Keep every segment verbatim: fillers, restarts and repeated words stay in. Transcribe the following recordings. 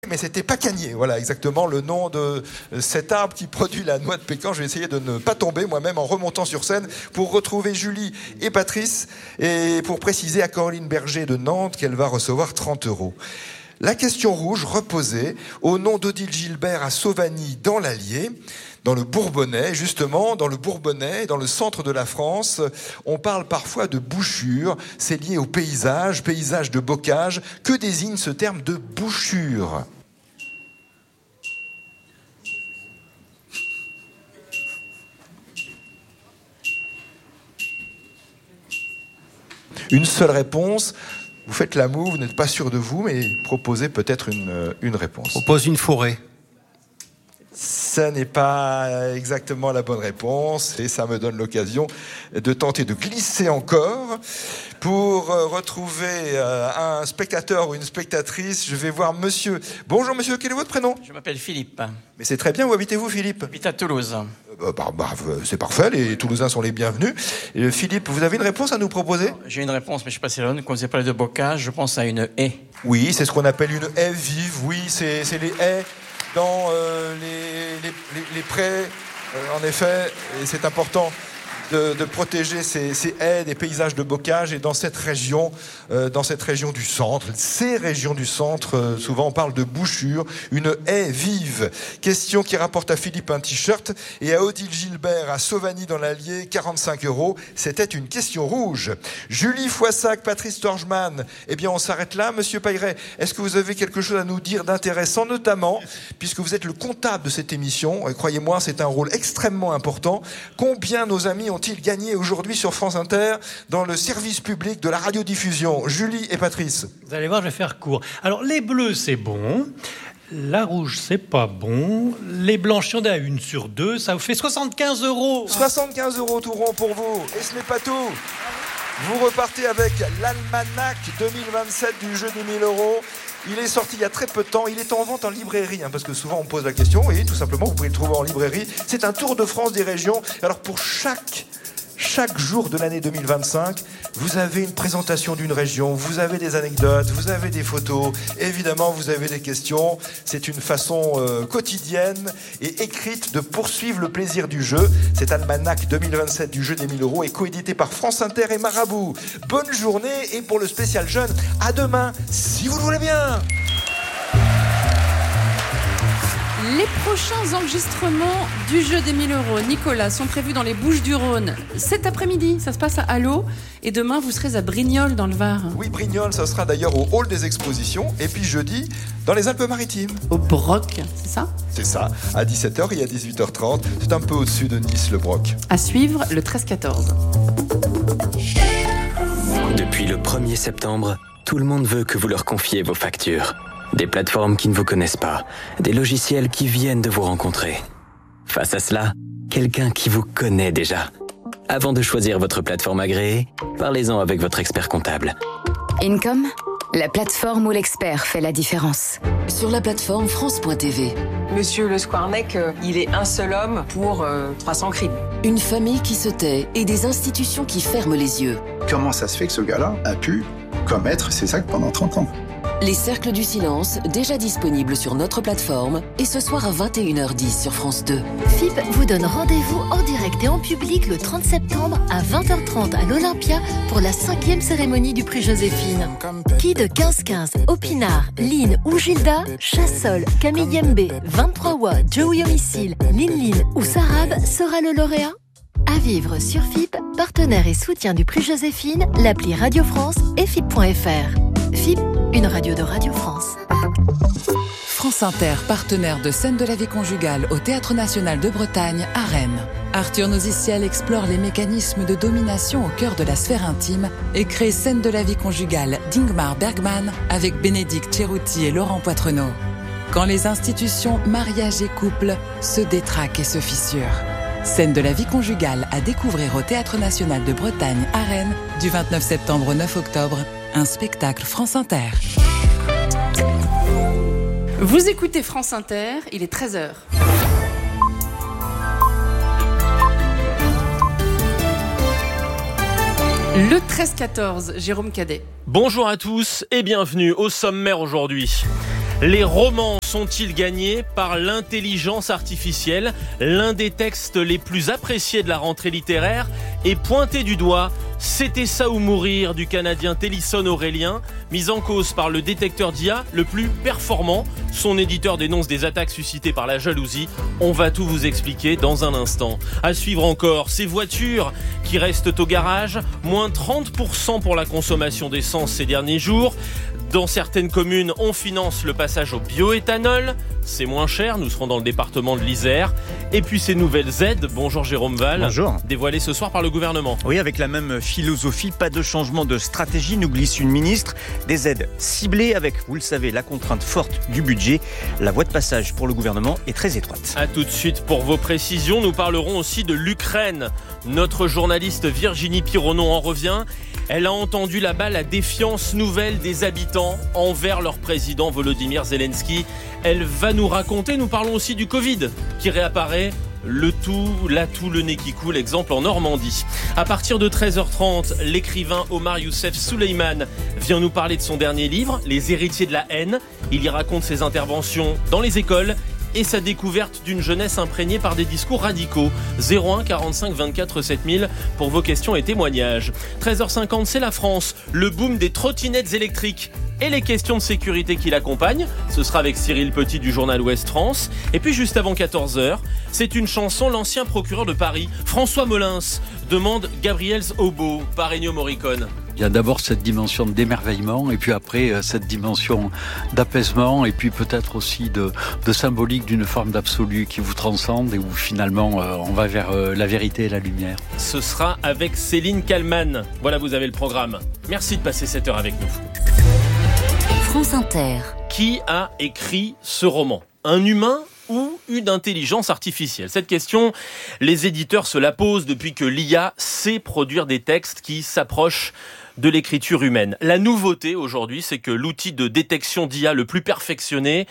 Mais c'était Pacanier, voilà exactement le nom de cet arbre qui produit la noix de pécan. Je vais essayer de ne pas tomber moi-même en remontant sur scène pour retrouver Julie et Patrice et pour préciser à Caroline Berger de Nantes qu'elle va recevoir trente euros. La question rouge reposait au nom d'Odile Gilbert à Sauvagny dans l'Allier, dans le Bourbonnais, justement, dans le Bourbonnais, dans le centre de la France. On parle parfois de bouchure, c'est lié au paysage, paysage de bocage. Que désigne ce terme de bouchure ? Une seule réponse. Vous faites la moue, vous n'êtes pas sûr de vous, mais proposez peut-être une, une réponse. Propose une forêt. Ça n'est pas exactement la bonne réponse et ça me donne l'occasion de tenter de glisser encore pour retrouver un spectateur ou une spectatrice. Je vais voir monsieur. Bonjour monsieur, quel est votre prénom ? Je m'appelle Philippe. Mais c'est très bien, où habitez-vous Philippe ? J'habite à Toulouse. Euh, bah, bah, c'est parfait, les Toulousains sont les bienvenus. Et, Philippe, vous avez une réponse à nous proposer ? J'ai une réponse, mais je ne sais pas si c'est la bonne. Quand vous avez parlé de bocage, je pense à une haie. Oui, c'est ce qu'on appelle une haie vive. Oui, c'est, c'est les haies dans euh, les, les, les, les prés, euh, en effet, et c'est important de, de protéger ces, ces haies des paysages de bocage. Et dans cette région, euh, dans cette région du centre, ces régions du centre, euh, souvent on parle de bouchure, une haie vive. Question qui rapporte à Philippe un t-shirt et à Odile Gilbert à Sauvagny dans l'Allier, quarante-cinq euros. C'était une question rouge. Julie Foissac, Patrice Torgeman, eh bien on s'arrête là. Monsieur Pailleret, est-ce que vous avez quelque chose à nous dire d'intéressant, notamment, puisque vous êtes le comptable de cette émission, et croyez-moi, c'est un rôle extrêmement important. Combien nos amis ont ont-ils gagné aujourd'hui sur France Inter dans le service public de la radiodiffusion ? Julie et Patrice. Vous allez voir, je vais faire court. Alors, les bleus, c'est bon. La rouge, c'est pas bon. Les blanches, on a une sur deux. Ça vous fait soixante-quinze euros. soixante-quinze euros tout rond pour vous. Et ce n'est pas tout. Vous repartez avec l'almanach deux mille vingt-sept du jeu des mille euros. Il est sorti il y a très peu de temps. Il est en vente en librairie, hein, parce que souvent on pose la question. Et tout simplement, vous pouvez le trouver en librairie. C'est un tour de France des régions. Alors pour chaque, chaque jour de l'année deux mille vingt-cinq, vous avez une présentation d'une région, vous avez des anecdotes, vous avez des photos. Évidemment, vous avez des questions. C'est une façon euh, quotidienne et écrite de poursuivre le plaisir du jeu. Cet almanach deux mille vingt-sept du jeu des mille euros est coédité par France Inter et Marabout. Bonne journée et pour le spécial jeune, à demain, si vous le voulez bien. Les prochains enregistrements du jeu des mille euros, Nicolas, sont prévus dans les Bouches-du-Rhône cet après-midi. Ça se passe à Allo. Et demain, vous serez à Brignoles, dans le Var. Oui, Brignoles, ça sera d'ailleurs au hall des expositions. Et puis jeudi, dans les Alpes-Maritimes. Au Broc, c'est ça ? C'est ça, à dix-sept heures et à dix-huit heures trente. C'est un peu au-dessus de Nice, le Broc. À suivre le treize quatorze. Depuis le premier septembre, tout le monde veut que vous leur confiez vos factures. Des plateformes qui ne vous connaissent pas, des logiciels qui viennent de vous rencontrer. Face à cela, quelqu'un qui vous connaît déjà. Avant de choisir votre plateforme agréée, parlez-en avec votre expert comptable. Income, la plateforme où l'expert fait la différence. Sur la plateforme France point T V. Monsieur Le Squarnec, euh, il est un seul homme pour euh, trois cents crimes. Une famille qui se tait et des institutions qui ferment les yeux. Comment ça se fait que ce gars-là a pu commettre ces actes pendant trente ans ? Les Cercles du Silence, déjà disponibles sur notre plateforme, et ce soir à vingt et une heures dix sur France deux. F I P vous donne rendez-vous en direct et en public le trente septembre à vingt heures trente à l'Olympia pour la cinquième cérémonie du prix Joséphine. Qui de quinze quinze, Opinard, Lynn ou Gilda, Chassol, Camille Yembe, vingt-trois Wa, Joey Homicile, Lynn Lynn ou Sarab sera le lauréat ? À vivre sur F I P, partenaire et soutien du prix Joséphine, l'appli Radio France et F I P point F R. F I P, une radio de Radio France. France Inter, partenaire de Scènes de la vie conjugale au Théâtre National de Bretagne à Rennes. Arthur Noziciel explore les mécanismes de domination au cœur de la sphère intime et crée Scènes de la vie conjugale d'Ingmar Bergman avec Bénédicte Cerutti et Laurent Poitrenaud. Quand les institutions mariage et couple se détraquent et se fissurent. Scènes de la vie conjugale à découvrir au Théâtre National de Bretagne à Rennes du vingt-neuf septembre au neuf octobre. Un spectacle France Inter. Vous écoutez France Inter, il est treize heures. Le treize quatorze, Jérôme Cadet. Bonjour à tous et bienvenue au sommaire aujourd'hui. Les romans sont-ils gagnés par l'intelligence artificielle ? L'un des textes les plus appréciés de la rentrée littéraire est pointé du doigt. C'était ça ou mourir du Canadien Télisson Aurélien, mis en cause par le détecteur d'I A le plus performant. Son éditeur dénonce des attaques suscitées par la jalousie. On va tout vous expliquer dans un instant. À suivre encore, ces voitures qui restent au garage, moins trente pour cent pour la consommation d'essence ces derniers jours. Dans certaines communes, on finance le passage au bioéthanol. C'est moins cher, nous serons dans le département de l'Isère. Et puis ces nouvelles aides, bonjour Jérôme Val, bonjour. Dévoilées ce soir par le gouvernement. Oui, avec la même philosophie, pas de changement de stratégie, nous glisse une ministre. Des aides ciblées avec, vous le savez, la contrainte forte du budget. La voie de passage pour le gouvernement est très étroite. A tout de suite pour vos précisions. Nous parlerons aussi de l'Ukraine. Notre journaliste Virginie Pironon en revient. Elle a entendu là-bas la défiance nouvelle des habitants envers leur président Volodymyr Zelensky. Elle va nous raconter, nous parlons aussi du Covid qui réapparaît. Le tout, là tout, le nez qui coule, exemple en Normandie. À partir de treize heures trente, l'écrivain Omar Youssef Souleymane vient nous parler de son dernier livre, Les héritiers de la haine. Il y raconte ses interventions dans les écoles et sa découverte d'une jeunesse imprégnée par des discours radicaux. zéro un quarante-cinq vingt-quatre sept mille pour vos questions et témoignages. treize heures cinquante, c'est la France. Le boom des trottinettes électriques et les questions de sécurité qui l'accompagnent. Ce sera avec Cyril Petit du journal Ouest France. Et puis juste avant quatorze heures, c'est une chanson, l'ancien procureur de Paris, François Molins, demande Gabriel's Oboe par Ennio Morricone. Il y a d'abord cette dimension d'émerveillement et puis après cette dimension d'apaisement et puis peut-être aussi de, de symbolique d'une forme d'absolu qui vous transcende et où finalement euh, on va vers euh, la vérité et la lumière. Ce sera avec Céline Kallmann. Voilà, vous avez le programme. Merci de passer cette heure avec nous. France Inter. Qui a écrit ce roman ? Un humain ou une intelligence artificielle ? Cette question, les éditeurs se la posent depuis que l'I A sait produire des textes qui s'approchent de l'écriture humaine. La nouveauté aujourd'hui, c'est que l'outil de détection d'I A le plus perfectionné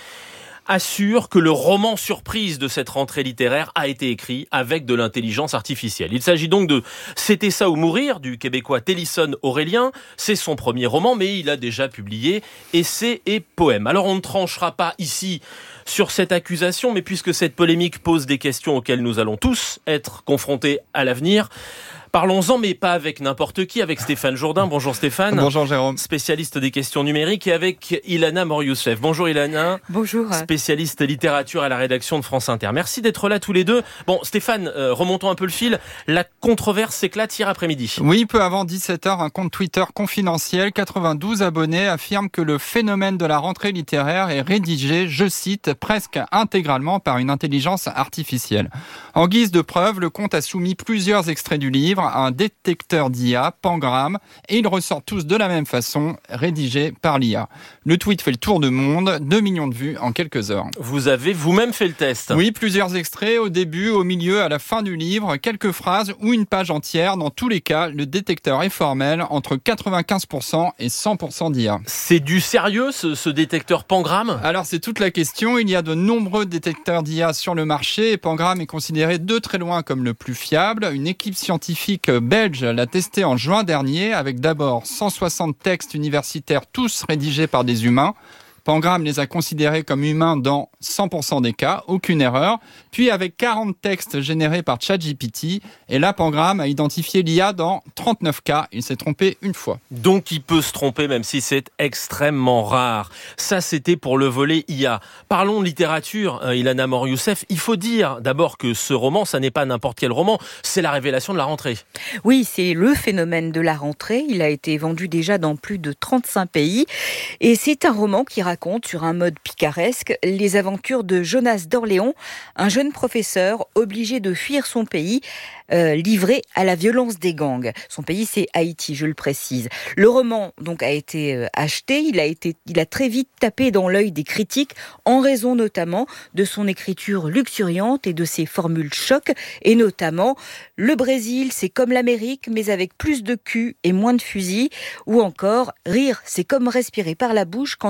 assure que le roman surprise de cette rentrée littéraire a été écrit avec de l'intelligence artificielle. Il s'agit donc de C'était ça ou mourir du Québécois Télisson Aurélien. C'est son premier roman, mais il a déjà publié essais et poèmes. Alors on ne tranchera pas ici sur cette accusation, mais puisque cette polémique pose des questions auxquelles nous allons tous être confrontés à l'avenir, parlons-en, mais pas avec n'importe qui, avec Stéphane Jourdain. Bonjour Stéphane. Bonjour Jérôme. Spécialiste des questions numériques, et avec Ilana Mor-Youssef. Bonjour Ilana. Bonjour. Spécialiste littérature à la rédaction de France Inter. Merci d'être là tous les deux. Bon Stéphane, euh, remontons un peu le fil. La controverse s'éclate hier après-midi. Oui, peu avant dix-sept heures, un compte Twitter confidentiel, quatre-vingt-douze abonnés, affirme que le phénomène de la rentrée littéraire est rédigé, je cite, presque intégralement par une intelligence artificielle. En guise de preuve, le compte a soumis plusieurs extraits du livre à un détecteur d'I A, Pangram, et ils ressortent tous de la même façon, rédigés par l'I A. Le tweet fait le tour du monde, deux millions de vues en quelques heures. Vous avez vous-même fait le test ? Oui, plusieurs extraits, au début, au milieu, à la fin du livre, quelques phrases ou une page entière. Dans tous les cas, le détecteur est formel, entre quatre-vingt-quinze pour cent et cent pour cent d'I A. C'est du sérieux, ce, ce détecteur Pangram ? Alors, c'est toute la question. Il y a de nombreux détecteurs d'I A sur le marché et Pangram est considéré de très loin comme le plus fiable. Une équipe scientifique belge l'a testé en juin dernier avec d'abord cent soixante textes universitaires, tous rédigés par des humains. Pangram les a considérés comme humains dans cent pour cent des cas, aucune erreur. Puis avec quarante textes générés par ChatGPT, et là Pangram a identifié l'I A dans trente-neuf cas. Il s'est trompé une fois. Donc il peut se tromper même si c'est extrêmement rare. Ça c'était pour le volet I A. Parlons de littérature, hein, Ilana Mor-Youssef. Il faut dire d'abord que ce roman, ça n'est pas n'importe quel roman, c'est la révélation de la rentrée. Oui, c'est le phénomène de la rentrée. Il a été vendu déjà dans plus de trente-cinq pays. Et c'est un roman qui raconte sur un mode picaresque les aventures de Jonas d'Orléans, un jeune professeur obligé de fuir son pays, euh, livré à la violence des gangs. Son pays, c'est Haïti, je le précise. Le roman donc a été euh, acheté, il a été, il a très vite tapé dans l'œil des critiques en raison notamment de son écriture luxuriante et de ses formules chocs, et notamment le Brésil, c'est comme l'Amérique, mais avec plus de cul et moins de fusils, ou encore rire, c'est comme respirer par la bouche quand on a le nez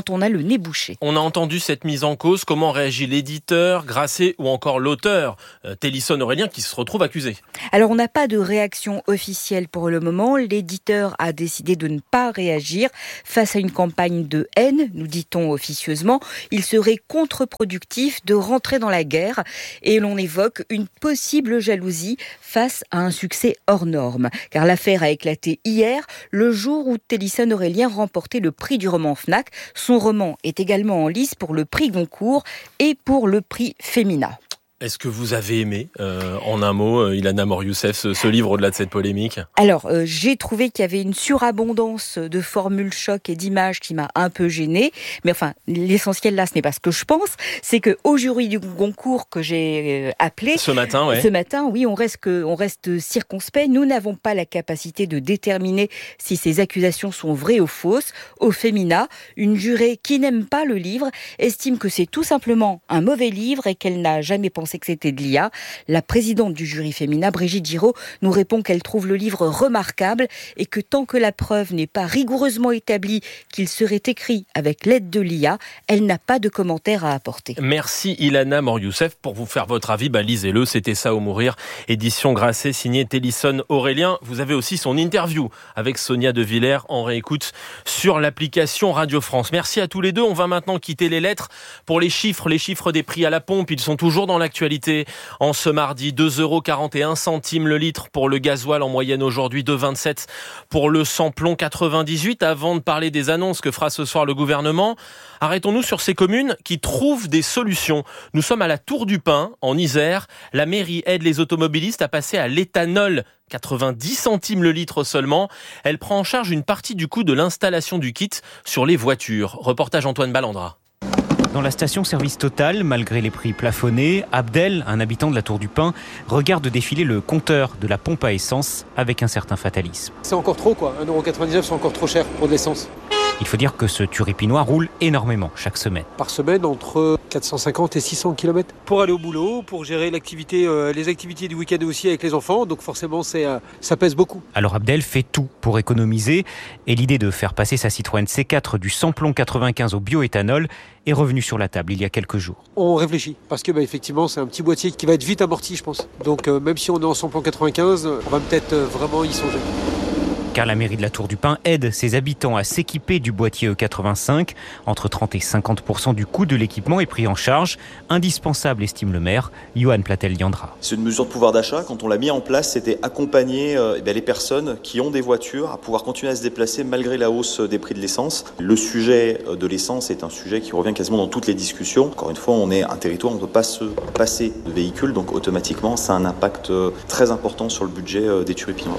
nez bouché. On a entendu cette mise en cause. Comment réagit l'éditeur, Grasset ou encore l'auteur, euh, Télisson Aurélien, qui se retrouve accusé? Alors, on n'a pas de réaction officielle pour le moment. L'éditeur a décidé de ne pas réagir face à une campagne de haine, nous dit-on officieusement. Il serait contre-productif de rentrer dans la guerre et l'on évoque une possible jalousie face à un succès hors norme. Car l'affaire a éclaté hier, le jour où Télisson Aurélien remportait le prix du roman Fnac. Son roman est également en lice pour le prix Goncourt et pour le prix Femina. Est-ce que vous avez aimé, euh, en un mot, euh, Ilana Mor-Youssef, ce, ce livre au-delà de cette polémique? Alors, euh, j'ai trouvé qu'il y avait une surabondance de formules choc et d'images qui m'a un peu gênée. Mais enfin, l'essentiel là, ce n'est pas ce que je pense. C'est qu'au jury du Goncourt que j'ai euh, appelé... Ce matin, ouais. Ce matin, oui, on reste, que, on reste circonspect. Nous n'avons pas la capacité de déterminer si ces accusations sont vraies ou fausses. Au Femina, une jurée qui n'aime pas le livre estime que c'est tout simplement un mauvais livre et qu'elle n'a jamais pensé que c'était de l'I A. La présidente du jury Femina, Brigitte Giraud, nous répond qu'elle trouve le livre remarquable et que tant que la preuve n'est pas rigoureusement établie qu'il serait écrit avec l'aide de l'I A, elle n'a pas de commentaire à apporter. Merci Ilana Mor-Youssef. Pour vous faire votre avis, bah lisez-le, c'était ça ou mourir. Édition Grasset, signé Télisson Aurélien. Vous avez aussi son interview avec Sonia De Villers en réécoute sur l'application Radio France. Merci à tous les deux. On va maintenant quitter les lettres pour les chiffres, les chiffres des prix à la pompe. Ils sont toujours dans l'actualité. En ce mardi, deux euros quarante et un centimes le litre pour le gasoil en moyenne aujourd'hui, deux euros vingt-sept pour le samplon quatre-vingt-dix-huit. Avant de parler des annonces que fera ce soir le gouvernement, arrêtons-nous sur ces communes qui trouvent des solutions. Nous sommes à la Tour du Pin, en Isère. La mairie aide les automobilistes à passer à l'éthanol. quatre-vingt-dix centimes le litre seulement. Elle prend en charge une partie du coût de l'installation du kit sur les voitures. Reportage Antoine Ballandra. Dans la station-service Total, malgré les prix plafonnés, Abdel, un habitant de la Tour du Pin, regarde défiler le compteur de la pompe à essence avec un certain fatalisme. C'est encore trop quoi, un euro quatre-vingt-dix-neuf c'est encore trop cher pour de l'essence. Il faut dire que ce turipinois roule énormément chaque semaine. Par semaine, entre quatre cent cinquante et six cents kilomètres. Pour aller au boulot, pour gérer l'activité, euh, les activités du week-end aussi avec les enfants, donc forcément c'est, euh, ça pèse beaucoup. Alors Abdel fait tout pour économiser et l'idée de faire passer sa Citroën C quatre du samplon quatre-vingt-quinze au bioéthanol est revenue sur la table il y a quelques jours. On réfléchit parce que bah, effectivement c'est un petit boîtier qui va être vite amorti je pense. Donc euh, même si on est en samplon quatre-vingt-quinze, on va peut-être euh, vraiment y songer. Car la mairie de la Tour du Pin aide ses habitants à s'équiper du boîtier E quatre-vingt-cinq. Entre trente et cinquante pour cent du coût de l'équipement est pris en charge. Indispensable, estime le maire, Johan Platel-Diandra. C'est une mesure de pouvoir d'achat. Quand on l'a mis en place, c'était accompagner euh, eh bien, les personnes qui ont des voitures à pouvoir continuer à se déplacer malgré la hausse des prix de l'essence. Le sujet de l'essence est un sujet qui revient quasiment dans toutes les discussions. Encore une fois, on est un territoire, on ne peut pas se passer de véhicules, donc automatiquement, ça a un impact très important sur le budget des Turipinois.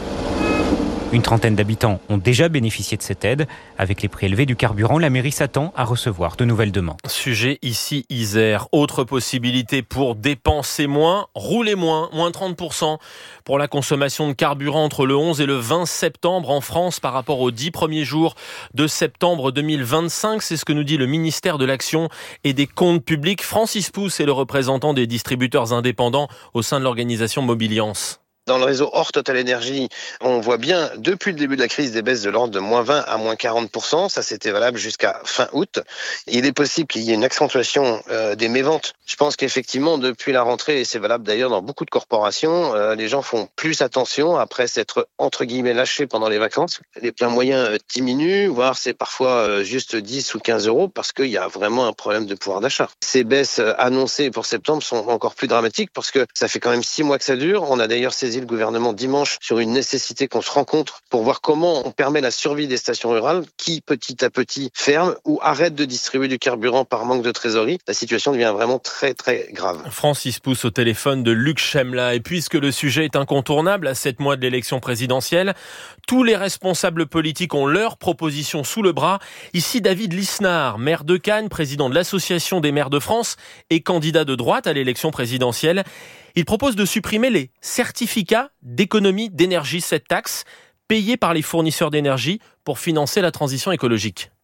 Une trentaine d'habitants ont déjà bénéficié de cette aide. Avec les prix élevés du carburant, la mairie s'attend à recevoir de nouvelles demandes. Sujet ici Isère. Autre possibilité pour dépenser moins, rouler moins, moins trente pour cent pour la consommation de carburant entre le onze et le vingt septembre en France par rapport aux dix premiers jours de septembre deux mille vingt-cinq. C'est ce que nous dit le ministère de l'Action et des Comptes Publics. Francis Pousse est le représentant des distributeurs indépendants au sein de l'organisation Mobiliance. Dans le réseau hors Total Énergie, on voit bien, depuis le début de la crise, des baisses de l'ordre de moins vingt à moins quarante pour cent. Ça, c'était valable jusqu'à fin août. Il est possible qu'il y ait une accentuation euh, des méventes. Je pense qu'effectivement, depuis la rentrée, et c'est valable d'ailleurs dans beaucoup de corporations, euh, les gens font plus attention après s'être, entre guillemets, lâchés pendant les vacances. Les pleins moyens euh, diminuent, voire c'est parfois euh, juste dix ou quinze euros parce qu'il y a vraiment un problème de pouvoir d'achat. Ces baisses euh, annoncées pour septembre sont encore plus dramatiques parce que ça fait quand même six mois que ça dure. On a d'ailleurs saisi le gouvernement dimanche sur une nécessité qu'on se rencontre pour voir comment on permet la survie des stations rurales qui petit à petit ferment ou arrêtent de distribuer du carburant par manque de trésorerie. La situation devient vraiment très très grave. Francis Pousse au téléphone de Luc Chemla. Et puisque le sujet est incontournable à sept mois de l'élection présidentielle, tous les responsables politiques ont leurs propositions sous le bras. Ici David Lisnard, maire de Cannes, président de l'Association des maires de France et candidat de droite à l'élection présidentielle. Il propose de supprimer les certificats d'économie d'énergie, cette taxe payée par les fournisseurs d'énergie pour financer la transition écologique.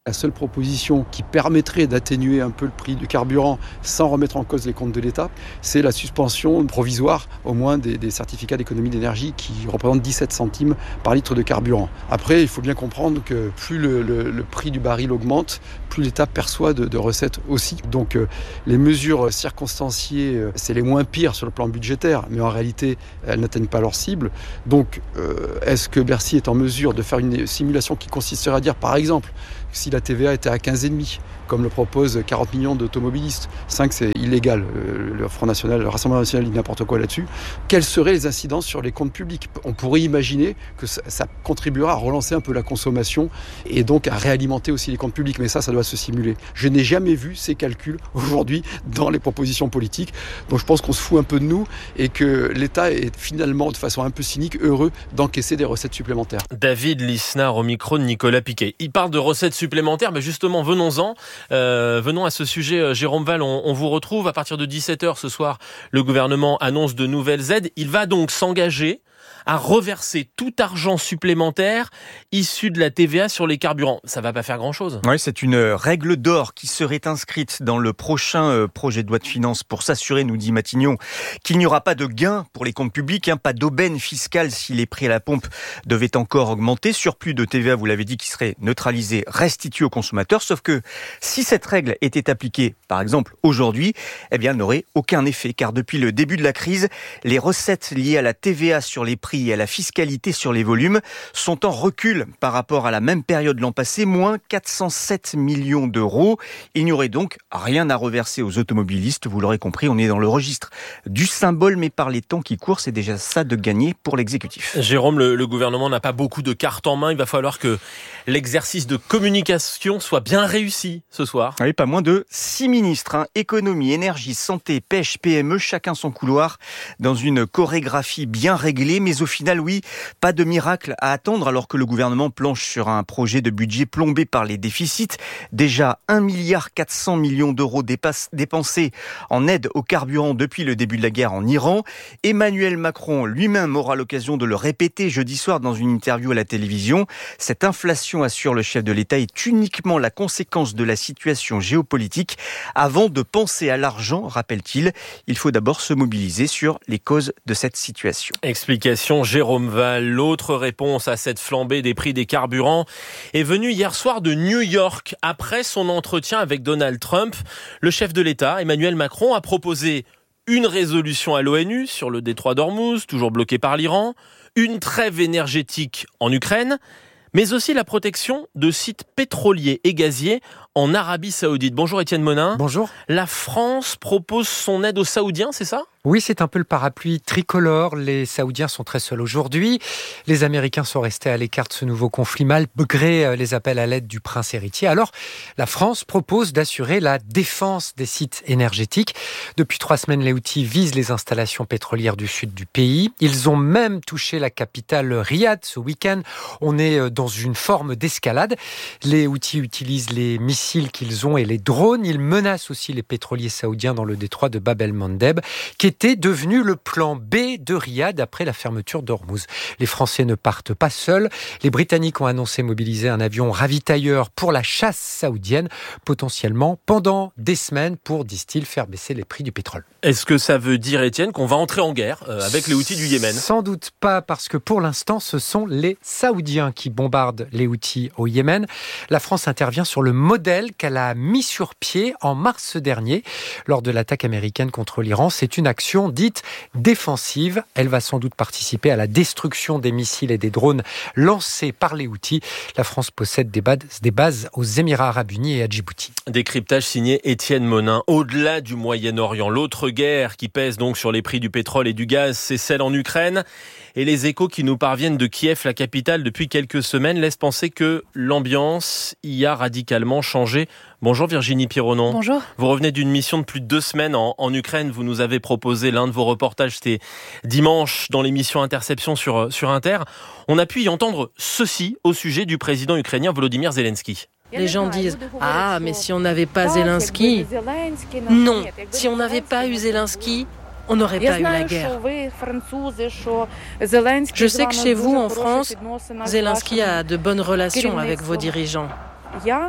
La seule proposition qui permettrait d'atténuer un peu le prix du carburant sans remettre en cause les comptes de l'État, c'est la suspension provisoire au moins des, des certificats d'économie d'énergie qui représentent dix-sept centimes par litre de carburant. Après, il faut bien comprendre que plus le, le, le prix du baril augmente, plus l'État perçoit de, de recettes aussi. Donc euh, les mesures circonstanciées, euh, c'est les moins pires sur le plan budgétaire, mais en réalité, elles n'atteignent pas leur cible. Donc euh, est-ce que Bercy est en mesure de faire une simulation qui consisterait à dire, par exemple, si la T V A était à quinze virgule cinq, comme le proposent quarante millions d'automobilistes, cinq c'est illégal, le Front National, le Rassemblement National dit n'importe quoi là-dessus, quelles seraient les incidences sur les comptes publics ? On pourrait imaginer que ça, ça contribuera à relancer un peu la consommation et donc à réalimenter aussi les comptes publics, mais ça, ça doit se simuler. Je n'ai jamais vu ces calculs aujourd'hui dans les propositions politiques, donc je pense qu'on se fout un peu de nous et que l'État est finalement, de façon un peu cynique, heureux d'encaisser des recettes supplémentaires. David Lisnard au micro de Nicolas Piquet. Il parle de recettes supplémentaires, mais justement, venons-en. Euh, venons à ce sujet, Jérôme Val, on, on vous retrouve à partir de dix-sept heures ce soir. Le gouvernement annonce de nouvelles aides. Il va donc s'engager à reverser tout argent supplémentaire issu de la T V A sur les carburants. Ça va pas faire grand-chose. Oui, c'est une règle d'or qui serait inscrite dans le prochain projet de loi de finances pour s'assurer, nous dit Matignon, qu'il n'y aura pas de gain pour les comptes publics, hein, pas d'aubaine fiscale si les prix à la pompe devaient encore augmenter. Surplus de T V A, vous l'avez dit, qui serait neutralisé, restitué aux consommateurs. Sauf que si cette règle était appliquée, par exemple, aujourd'hui, eh bien, elle n'aurait aucun effet. Car depuis le début de la crise, les recettes liées à la T V A sur les prix et à la fiscalité sur les volumes sont en recul par rapport à la même période l'an passé, moins quatre cent sept millions d'euros. Il n'y aurait donc rien à reverser aux automobilistes, vous l'aurez compris, on est dans le registre du symbole, mais par les temps qui courent, c'est déjà ça de gagner pour l'exécutif. Jérôme, le, le gouvernement n'a pas beaucoup de cartes en main, il va falloir que l'exercice de communication soit bien réussi ce soir. Oui, pas moins de six ministres, hein, économie, énergie, santé, pêche, P M E, chacun son couloir, dans une chorégraphie bien réglée, mais au Au final, oui, pas de miracle à attendre alors que le gouvernement planche sur un projet de budget plombé par les déficits. Déjà un milliard quatre cents millions d'euros dépasse, dépensés en aide au carburant depuis le début de la guerre en Iran. Emmanuel Macron lui-même aura l'occasion de le répéter jeudi soir dans une interview à la télévision. Cette inflation, assure le chef de l'État, est uniquement la conséquence de la situation géopolitique. Avant de penser à l'argent, rappelle-t-il, il faut d'abord se mobiliser sur les causes de cette situation. Explication Jérôme Val. L'autre réponse à cette flambée des prix des carburants est venue hier soir de New York. Après son entretien avec Donald Trump, le chef de l'État, Emmanuel Macron, a proposé une résolution à l'ONU sur le détroit d'Ormuz, toujours bloqué par l'Iran, une trêve énergétique en Ukraine, mais aussi la protection de sites pétroliers et gaziers en Arabie Saoudite. Bonjour Étienne Monin. Bonjour. La France propose son aide aux Saoudiens, c'est ça ? Oui, c'est un peu le parapluie tricolore. Les Saoudiens sont très seuls aujourd'hui. Les Américains sont restés à l'écart de ce nouveau conflit malgré les appels à l'aide du prince héritier. Alors, la France propose d'assurer la défense des sites énergétiques. Depuis trois semaines, les Houthis visent les installations pétrolières du sud du pays. Ils ont même touché la capitale Riyad ce week-end. On est dans une forme d'escalade. Les Houthis utilisent les missiles qu'ils ont et les drones. Ils menacent aussi les pétroliers saoudiens dans le détroit de Bab el-Mandeb, qui était devenu le plan B de Riyad après la fermeture d'Ormuz. Les Français ne partent pas seuls. Les Britanniques ont annoncé mobiliser un avion ravitailleur pour la chasse saoudienne, potentiellement pendant des semaines pour, disent-ils, faire baisser les prix du pétrole. Est-ce que ça veut dire, Étienne, qu'on va entrer en guerre euh, avec les Houthis du Yémen ? Sans doute pas, parce que pour l'instant, ce sont les Saoudiens qui bombardent les Houthis au Yémen. La France intervient sur le modèle qu'elle a mis sur pied en mars dernier lors de l'attaque américaine contre l'Iran. C'est une action dite défensive. Elle va sans doute participer à la destruction des missiles et des drones lancés par les Houthis. La France possède des bases, des bases aux Émirats arabes unis et à Djibouti. Décryptage signé Étienne Monin. Au-delà du Moyen-Orient, l'autre guerre qui pèse donc sur les prix du pétrole et du gaz, c'est celle en Ukraine. Et les échos qui nous parviennent de Kiev, la capitale, depuis quelques semaines, laissent penser que l'ambiance y a radicalement changé. Bonjour Virginie Pironon. Bonjour. Vous revenez d'une mission de plus de deux semaines en, en Ukraine. Vous nous avez proposé l'un de vos reportages, c'était dimanche dans l'émission Interception sur, sur Inter. On a pu y entendre ceci au sujet du président ukrainien Volodymyr Zelensky. Les gens disent « Ah, mais si on n'avait pas Zelensky... » Non, si on n'avait pas eu Zelensky... on n'aurait pas eu la guerre. Je sais que chez vous, en France, Zelensky a de bonnes relations avec vos dirigeants.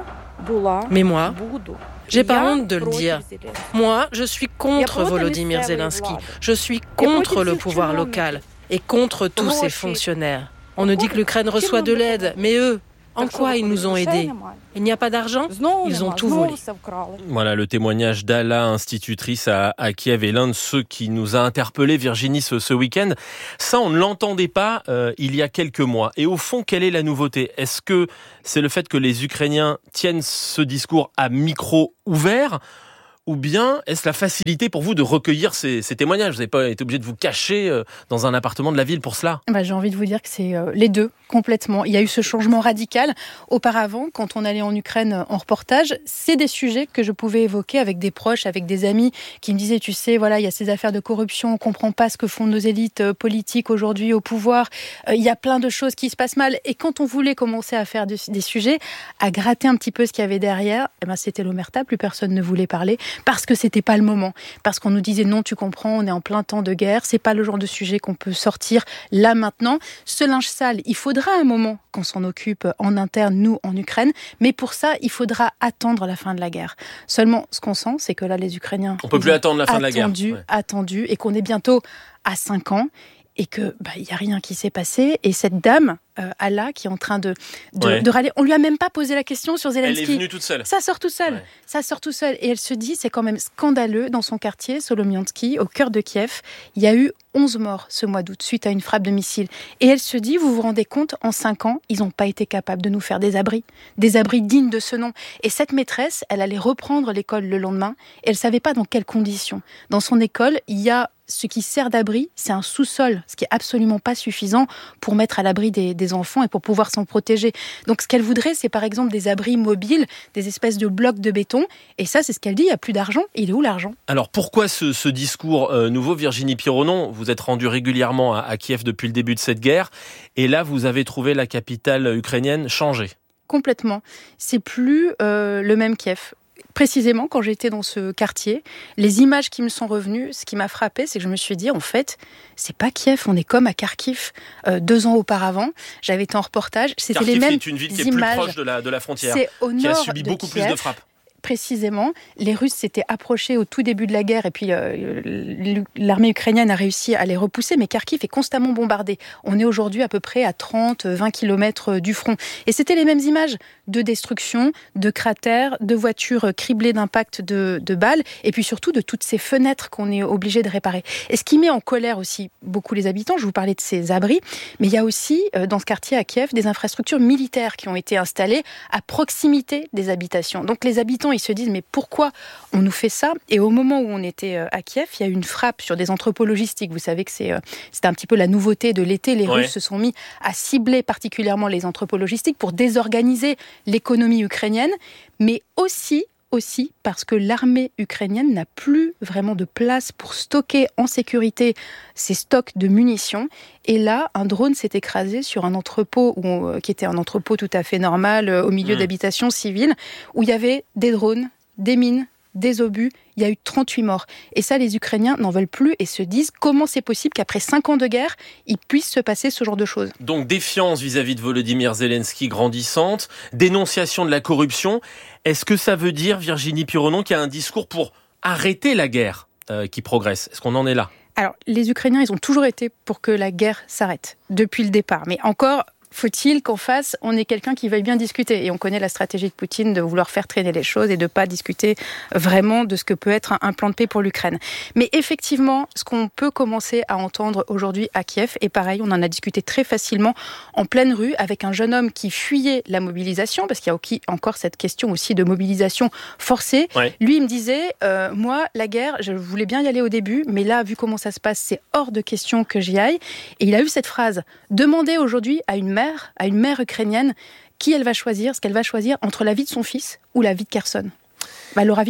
Mais moi, j'ai pas honte de le dire. Moi, je suis contre Volodymyr Zelensky. Je suis contre le pouvoir local et contre tous ces fonctionnaires. On nous dit que l'Ukraine reçoit de l'aide, mais eux, en quoi ils nous ont aidés ? Il n'y a pas d'argent ? Ils ont tout volé. Voilà le témoignage d'Ala, institutrice à, à Kiev, et l'un de ceux qui nous a interpellés, Virginie, ce, ce week-end. Ça, on ne l'entendait pas euh, il y a quelques mois. Et au fond, quelle est la nouveauté ? Est-ce que c'est le fait que les Ukrainiens tiennent ce discours à micro ouvert ? Ou bien est-ce la facilité pour vous de recueillir ces, ces témoignages ? Vous n'avez pas été obligé de vous cacher euh, dans un appartement de la ville pour cela ? Bah, j'ai envie de vous dire que c'est euh, les deux, complètement. Il y a eu ce changement radical. Auparavant, quand on allait en Ukraine en reportage, c'est des sujets que je pouvais évoquer avec des proches, avec des amis qui me disaient, tu sais, voilà, il y a ces affaires de corruption, on ne comprend pas ce que font nos élites euh, politiques aujourd'hui au pouvoir. Euh, il y a plein de choses qui se passent mal. Et quand on voulait commencer à faire de, des sujets, à gratter un petit peu ce qu'il y avait derrière, eh ben, c'était l'omerta, plus personne ne voulait parler. Parce que c'était pas le moment, parce qu'on nous disait non, tu comprends, on est en plein temps de guerre, c'est pas le genre de sujet qu'on peut sortir là maintenant. Ce linge sale, il faudra un moment qu'on s'en occupe en interne, nous en Ukraine, mais pour ça, il faudra attendre la fin de la guerre. Seulement, ce qu'on sent, c'est que là, les Ukrainiens, on peut plus attendre la fin attendu, de la guerre, ouais. attendu, et qu'on est bientôt à cinq ans. Et que bah, y a rien qui s'est passé. Et cette dame, euh, Alla, qui est en train de, de, ouais. de râler, on lui a même pas posé la question sur Zelensky. Elle est venue toute seule. Ça sort tout seul. Ouais. Ça sort tout seul. Et elle se dit, c'est quand même scandaleux, dans son quartier, Solomiansky, au cœur de Kiev, il y a eu onze morts ce mois d'août suite à une frappe de missile. Et elle se dit, vous vous rendez compte, en cinq ans, ils n'ont pas été capables de nous faire des abris, des abris dignes de ce nom. Et cette maîtresse, elle allait reprendre l'école le lendemain. Et elle savait pas dans quelles conditions. Dans son école, il y a ce qui sert d'abri, c'est un sous-sol, ce qui est absolument pas suffisant pour mettre à l'abri des, des enfants et pour pouvoir s'en protéger. Donc ce qu'elle voudrait, c'est par exemple des abris mobiles, des espèces de blocs de béton. Et ça, c'est ce qu'elle dit, il n'y a plus d'argent. Et il est où l'argent ? Alors pourquoi ce, ce discours euh, nouveau, Virginie Pironon ? Vous êtes rendue régulièrement à, à Kiev depuis le début de cette guerre. Et là, vous avez trouvé la capitale ukrainienne changée. Complètement. C'est plus euh, le même Kiev. Précisément, quand j'étais dans ce quartier, les images qui me sont revenues, ce qui m'a frappée, c'est que je me suis dit, en fait, c'est pas Kiev, on est comme à Kharkiv, euh, deux ans auparavant. J'avais été en reportage, c'était Kharkiv, les mêmes images. C'est une ville qui est plus proche de la, de la frontière, c'est au qui a nord subi de beaucoup Kiev. plus de frappes. Précisément, les Russes s'étaient approchés au tout début de la guerre et puis euh, l'armée ukrainienne a réussi à les repousser, mais Kharkiv est constamment bombardé. On est aujourd'hui à peu près à trente à vingt kilomètres du front. Et c'était les mêmes images de destruction, de cratères, de voitures criblées d'impacts de, de balles et puis surtout de toutes ces fenêtres qu'on est obligé de réparer. Et ce qui met en colère aussi beaucoup les habitants, je vous parlais de ces abris, mais il y a aussi euh, dans ce quartier à Kiev des infrastructures militaires qui ont été installées à proximité des habitations. Donc les habitants ils se disent mais pourquoi on nous fait ça ? Et au moment où on était à Kiev, il y a eu une frappe sur des entrepôts logistiques. Vous savez que c'est, c'est un petit peu la nouveauté de l'été. Les ouais. Russes se sont mis à cibler particulièrement les entrepôts logistiques pour désorganiser l'économie ukrainienne, mais aussi aussi parce que l'armée ukrainienne n'a plus vraiment de place pour stocker en sécurité ses stocks de munitions. Et là, un drone s'est écrasé sur un entrepôt où on, qui était un entrepôt tout à fait normal au milieu mmh. d'habitations civiles, où il y avait des drones, des mines, des obus. Il y a eu trente-huit morts. Et ça, les Ukrainiens n'en veulent plus et se disent comment c'est possible qu'après cinq ans de guerre, il puisse se passer ce genre de choses. Donc défiance vis-à-vis de Volodymyr Zelensky grandissante, dénonciation de la corruption. Est-ce que ça veut dire, Virginie Pironon, qu'il y a un discours pour arrêter la guerre euh, qui progresse ? Est-ce qu'on en est là ? Alors, les Ukrainiens, ils ont toujours été pour que la guerre s'arrête, depuis le départ. Mais encore... faut-il qu'en face, on ait quelqu'un qui veuille bien discuter ? Et on connaît la stratégie de Poutine de vouloir faire traîner les choses et de ne pas discuter vraiment de ce que peut être un plan de paix pour l'Ukraine. Mais effectivement, ce qu'on peut commencer à entendre aujourd'hui à Kiev, et pareil, on en a discuté très facilement en pleine rue avec un jeune homme qui fuyait la mobilisation, parce qu'il y a encore cette question aussi de mobilisation forcée. Ouais. Lui, il me disait, euh, moi, la guerre, je voulais bien y aller au début, mais là, vu comment ça se passe, c'est hors de question que j'y aille. Et il a eu cette phrase, demandez aujourd'hui à une mère, à une mère ukrainienne, qui elle va choisir, ce qu'elle va choisir entre la vie de son fils ou la vie de Kherson. Bah, elle aura vite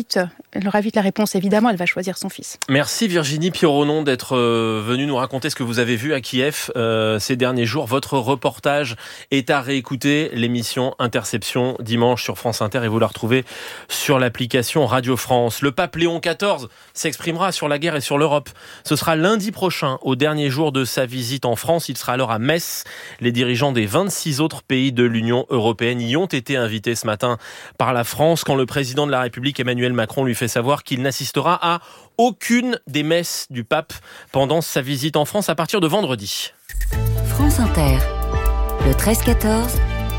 elle aura vite la réponse, évidemment, elle va choisir son fils. Merci Virginie Pironon d'être euh, venue nous raconter ce que vous avez vu à Kiev euh, ces derniers jours. Votre reportage est à réécouter, l'émission Interception dimanche sur France Inter et vous la retrouvez sur l'application Radio France. Le pape Léon quatorze s'exprimera sur la guerre et sur l'Europe. Ce sera lundi prochain, au dernier jour de sa visite en France. Il sera alors à Metz. Les dirigeants des vingt-six autres pays de l'Union européenne y ont été invités ce matin par la France quand le président de la République Emmanuel Macron lui fait savoir qu'il n'assistera à aucune des messes du pape pendant sa visite en France à partir de vendredi. France Inter, le treize quatorze,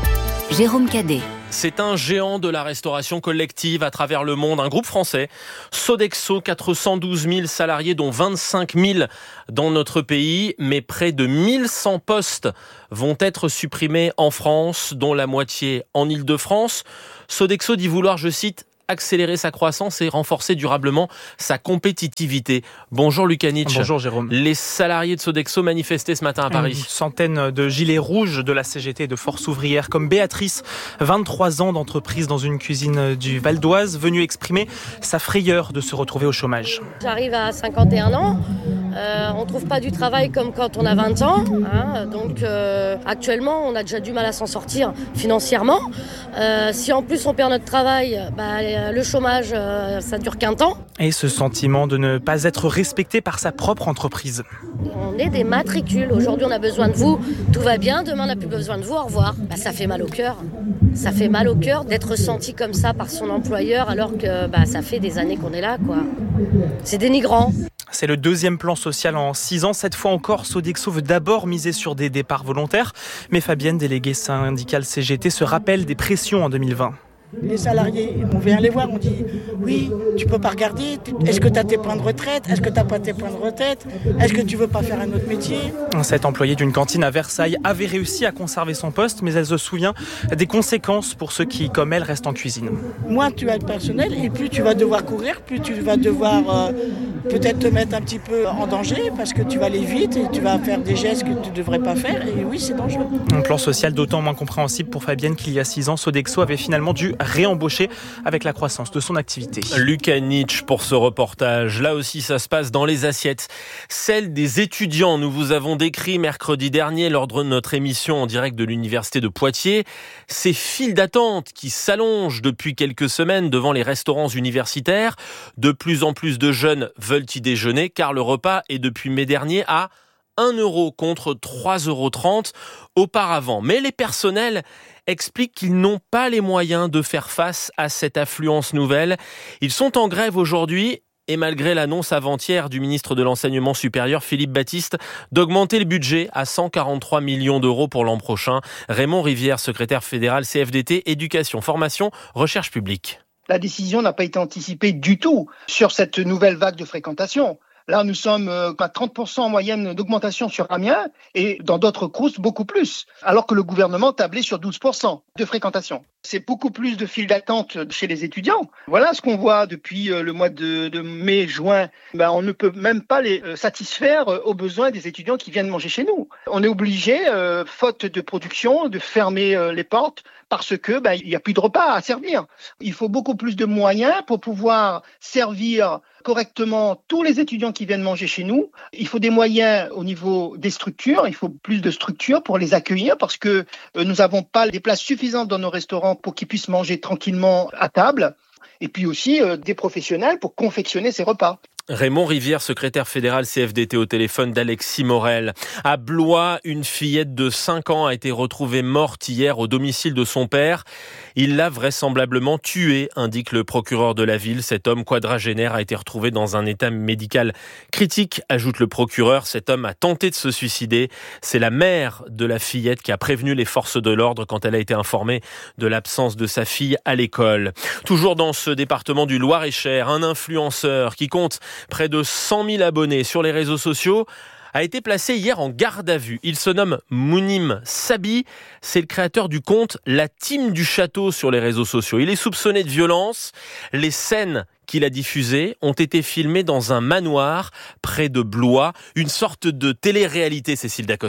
Jérôme Cadet. C'est un géant de la restauration collective à travers le monde, un groupe français, Sodexo, quatre cent douze mille salariés, dont vingt-cinq mille dans notre pays, mais près de mille cent postes vont être supprimés en France, dont la moitié en Île-de-France. Sodexo dit vouloir, je cite, accélérer sa croissance et renforcer durablement sa compétitivité. Bonjour Lucas Nietzsche. Bonjour Jérôme. Les salariés de Sodexo manifestaient ce matin à Paris. Une centaine de gilets rouges de la C G T et de Force ouvrière comme Béatrice, vingt-trois ans d'entreprise dans une cuisine du Val d'Oise, venue exprimer sa frayeur de se retrouver au chômage. J'arrive à cinquante et un ans, euh, on ne trouve pas du travail comme quand on a vingt ans, hein, donc euh, actuellement on a déjà du mal à s'en sortir financièrement. Euh, si en plus on perd notre travail, bah, le chômage, ça dure qu'un temps. Et ce sentiment de ne pas être respecté par sa propre entreprise. On est des matricules. Aujourd'hui, on a besoin de vous. Tout va bien. Demain, on n'a plus besoin de vous. Au revoir. Bah, ça fait mal au cœur. Ça fait mal au cœur d'être senti comme ça par son employeur alors que bah, ça fait des années qu'on est là, quoi. C'est dénigrant. C'est le deuxième plan social en six ans. Cette fois encore, Sodexo veut d'abord miser sur des départs volontaires. Mais Fabienne, déléguée syndicale C G T, se rappelle des pressions en deux mille vingt. Les salariés, on vient les voir, on dit oui, tu peux pas regarder, est-ce que tu as tes points de retraite, est-ce que tu n'as pas tes points de retraite, est-ce que tu veux pas faire un autre métier. Cette employée d'une cantine à Versailles avait réussi à conserver son poste, mais elle se souvient des conséquences pour ceux qui, comme elle, restent en cuisine. Moins tu as de personnel et plus tu vas devoir courir, plus tu vas devoir euh, peut-être te mettre un petit peu en danger parce que tu vas aller vite et tu vas faire des gestes que tu ne devrais pas faire et oui, c'est dangereux. Un plan social d'autant moins compréhensible pour Fabienne qu'il y a six ans, Sodexo avait finalement dû réembaucher avec la croissance de son activité. Lucas Nietzsche pour ce reportage. Là aussi, ça se passe dans les assiettes. Celle des étudiants, nous vous avons décrit mercredi dernier lors de notre émission en direct de l'université de Poitiers. Ces files d'attente qui s'allongent depuis quelques semaines devant les restaurants universitaires. De plus en plus de jeunes veulent y déjeuner car le repas est depuis mai dernier à un euro contre trois euros trente auparavant. Mais les personnels expliquent qu'ils n'ont pas les moyens de faire face à cette affluence nouvelle. Ils sont en grève aujourd'hui et malgré l'annonce avant-hier du ministre de l'Enseignement supérieur, Philippe Baptiste, d'augmenter le budget à cent quarante-trois millions d'euros pour l'an prochain. Raymond Rivière, secrétaire fédéral C F D T, Éducation, Formation, Recherche publique. La décision n'a pas été anticipée du tout sur cette nouvelle vague de fréquentation. Là, nous sommes à trente pour cent en moyenne d'augmentation sur Amiens et dans d'autres crous, beaucoup plus. Alors que le gouvernement tablait sur douze pour cent de fréquentation. C'est beaucoup plus de files d'attente chez les étudiants. Voilà ce qu'on voit depuis le mois de, de mai, juin. Ben, on ne peut même pas les satisfaire aux besoins des étudiants qui viennent manger chez nous. On est obligé, euh, faute de production, de fermer euh, les portes parce que ben, il n'y a plus de repas à servir. Il faut beaucoup plus de moyens pour pouvoir servir correctement tous les étudiants qui viennent manger chez nous. Il faut des moyens au niveau des structures, il faut plus de structures pour les accueillir parce que euh, nous n'avons pas des places suffisantes dans nos restaurants pour qu'ils puissent manger tranquillement à table. Et puis aussi euh, des professionnels pour confectionner ces repas. Raymond Rivière, secrétaire fédéral C F D T au téléphone d'Alexis Morel. À Blois, une fillette de cinq ans a été retrouvée morte hier au domicile de son père. Il l'a vraisemblablement tuée, indique le procureur de la ville. Cet homme quadragénaire a été retrouvé dans un état médical critique, ajoute le procureur. Cet homme a tenté de se suicider. C'est la mère de la fillette qui a prévenu les forces de l'ordre quand elle a été informée de l'absence de sa fille à l'école. Toujours dans ce département du Loir-et-Cher, un influenceur qui compte près de cent mille abonnés sur les réseaux sociaux a été placé hier en garde à vue. Il se nomme Mounim Sabi. C'est le créateur du compte La Team du Château sur les réseaux sociaux. Il est soupçonné de violence. Les scènes qu'il a diffusées ont été filmées dans un manoir près de Blois. Une sorte de télé-réalité, Cécile Dacosta.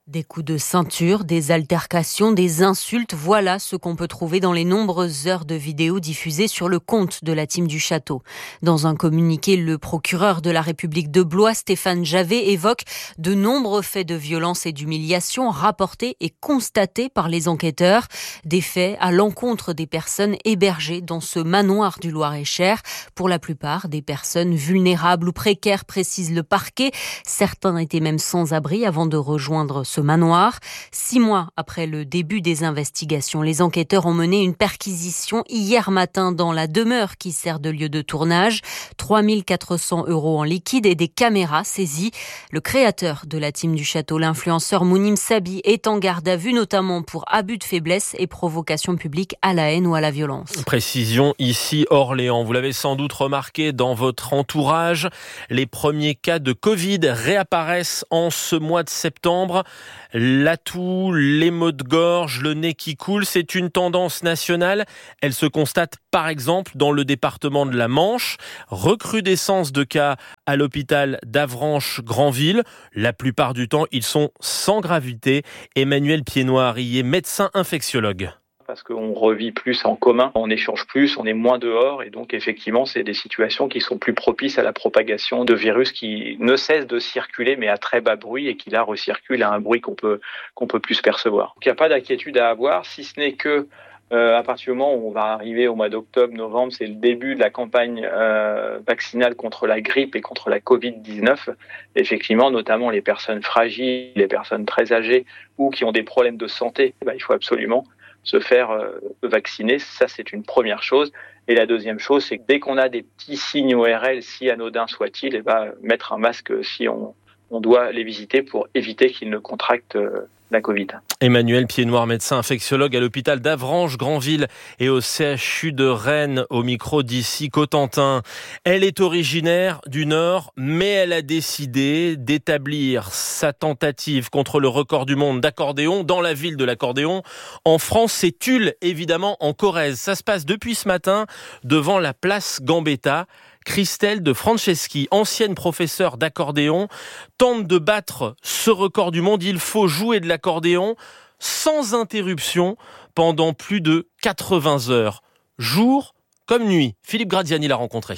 Des coups de ceinture, des altercations, des insultes, voilà ce qu'on peut trouver dans les nombreuses heures de vidéos diffusées sur le compte de la team du château. Dans un communiqué, le procureur de la République de Blois, Stéphane Javet, évoque de nombreux faits de violence et d'humiliation rapportés et constatés par les enquêteurs. Des faits à l'encontre des personnes hébergées dans ce manoir du Loir-et-Cher. Pour la plupart, des personnes vulnérables ou précaires, précise le parquet. Certains étaient même sans abri avant de rejoindre ce manoir. Six mois après le début des investigations, les enquêteurs ont mené une perquisition hier matin dans la demeure qui sert de lieu de tournage. trois mille quatre cents euros en liquide et des caméras saisies. Le créateur de la team du château, l'influenceur Mounim Sabi, est en garde à vue, notamment pour abus de faiblesse et provocation publique à la haine ou à la violence. Précision ici Orléans. Vous l'avez sans doute remarqué dans votre entourage, les premiers cas de Covid réapparaissent en ce mois de septembre. La toux, les maux de gorge, le nez qui coule, c'est une tendance nationale. Elle se constate par exemple dans le département de la Manche. Recrudescence de cas à l'hôpital d'Avranches-Granville. La plupart du temps, ils sont sans gravité. Emmanuel Piednoir y est médecin infectiologue. Parce qu'on revit plus en commun, on échange plus, on est moins dehors et donc effectivement c'est des situations qui sont plus propices à la propagation de virus qui ne cessent de circuler mais à très bas bruit et qui là recirculent à un bruit qu'on peut, qu'on peut plus percevoir. Donc il n'y a pas d'inquiétude à avoir, si ce n'est que euh, à partir du moment où on va arriver au mois d'octobre, novembre, c'est le début de la campagne euh, vaccinale contre la grippe et contre la covid dix-neuf. Effectivement, notamment les personnes fragiles, les personnes très âgées ou qui ont des problèmes de santé, bah, il faut absolument se faire euh, vacciner, ça c'est une première chose. Et la deuxième chose, c'est que dès qu'on a des petits signes O R L, si anodins soient-ils, et ben, mettre un masque si on, on doit les visiter pour éviter qu'ils ne contractent euh, la Covid. Emmanuel Piednoir, médecin infectiologue à l'hôpital d'Avranches-Granville et au C H U de Rennes, au micro d'ici Cotentin. Elle est originaire du Nord, mais elle a décidé d'établir sa tentative contre le record du monde d'accordéon dans la ville de l'accordéon. En France, c'est Tulle, évidemment, en Corrèze. Ça se passe depuis ce matin devant la place Gambetta. Christelle de Franceschi, ancienne professeure d'accordéon, tente de battre ce record du monde. Il faut jouer de l'accordéon sans interruption pendant plus de quatre-vingts heures, jour comme nuit. Philippe Gradiani l'a rencontré.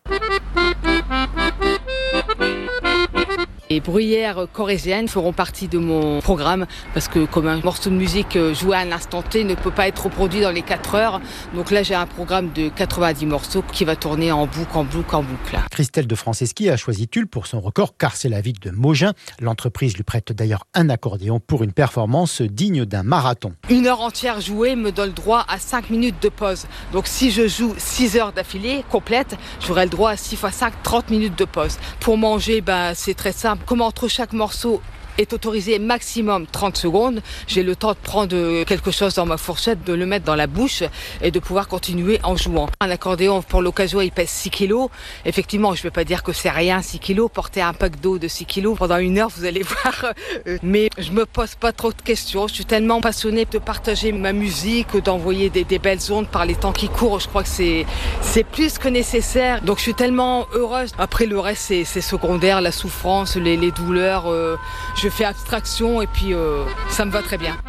Les bruyères corréziennes feront partie de mon programme parce que comme un morceau de musique joué à un instant T ne peut pas être reproduit dans les quatre heures, donc là j'ai un programme de quatre-vingt-dix morceaux qui va tourner en boucle, en boucle, en boucle. Christelle de Franceschi a choisi Tulle pour son record car c'est la ville de Mogin. L'entreprise lui prête d'ailleurs un accordéon pour une performance digne d'un marathon. Une heure entière jouée me donne le droit à cinq minutes de pause. Donc si je joue six heures d'affilée complète, j'aurai le droit à six fois cinq, trente minutes de pause. Pour manger, ben, c'est très simple. Comme entre chaque morceau est autorisé maximum trente secondes, j'ai le temps de prendre quelque chose dans ma fourchette, de le mettre dans la bouche et de pouvoir continuer en jouant. Un accordéon, pour l'occasion, il pèse six kilos. Effectivement, je ne vais pas dire que c'est rien, six kilos. Porter un pack d'eau de six kilos pendant une heure, vous allez voir. Mais je me pose pas trop de questions. Je suis tellement passionnée de partager ma musique, d'envoyer des, des belles ondes par les temps qui courent. Je crois que c'est, c'est plus que nécessaire. Donc je suis tellement heureuse. Après, le reste, c'est, c'est secondaire, la souffrance, les, les douleurs. Euh, je fais abstraction et puis euh, ça me va très bien.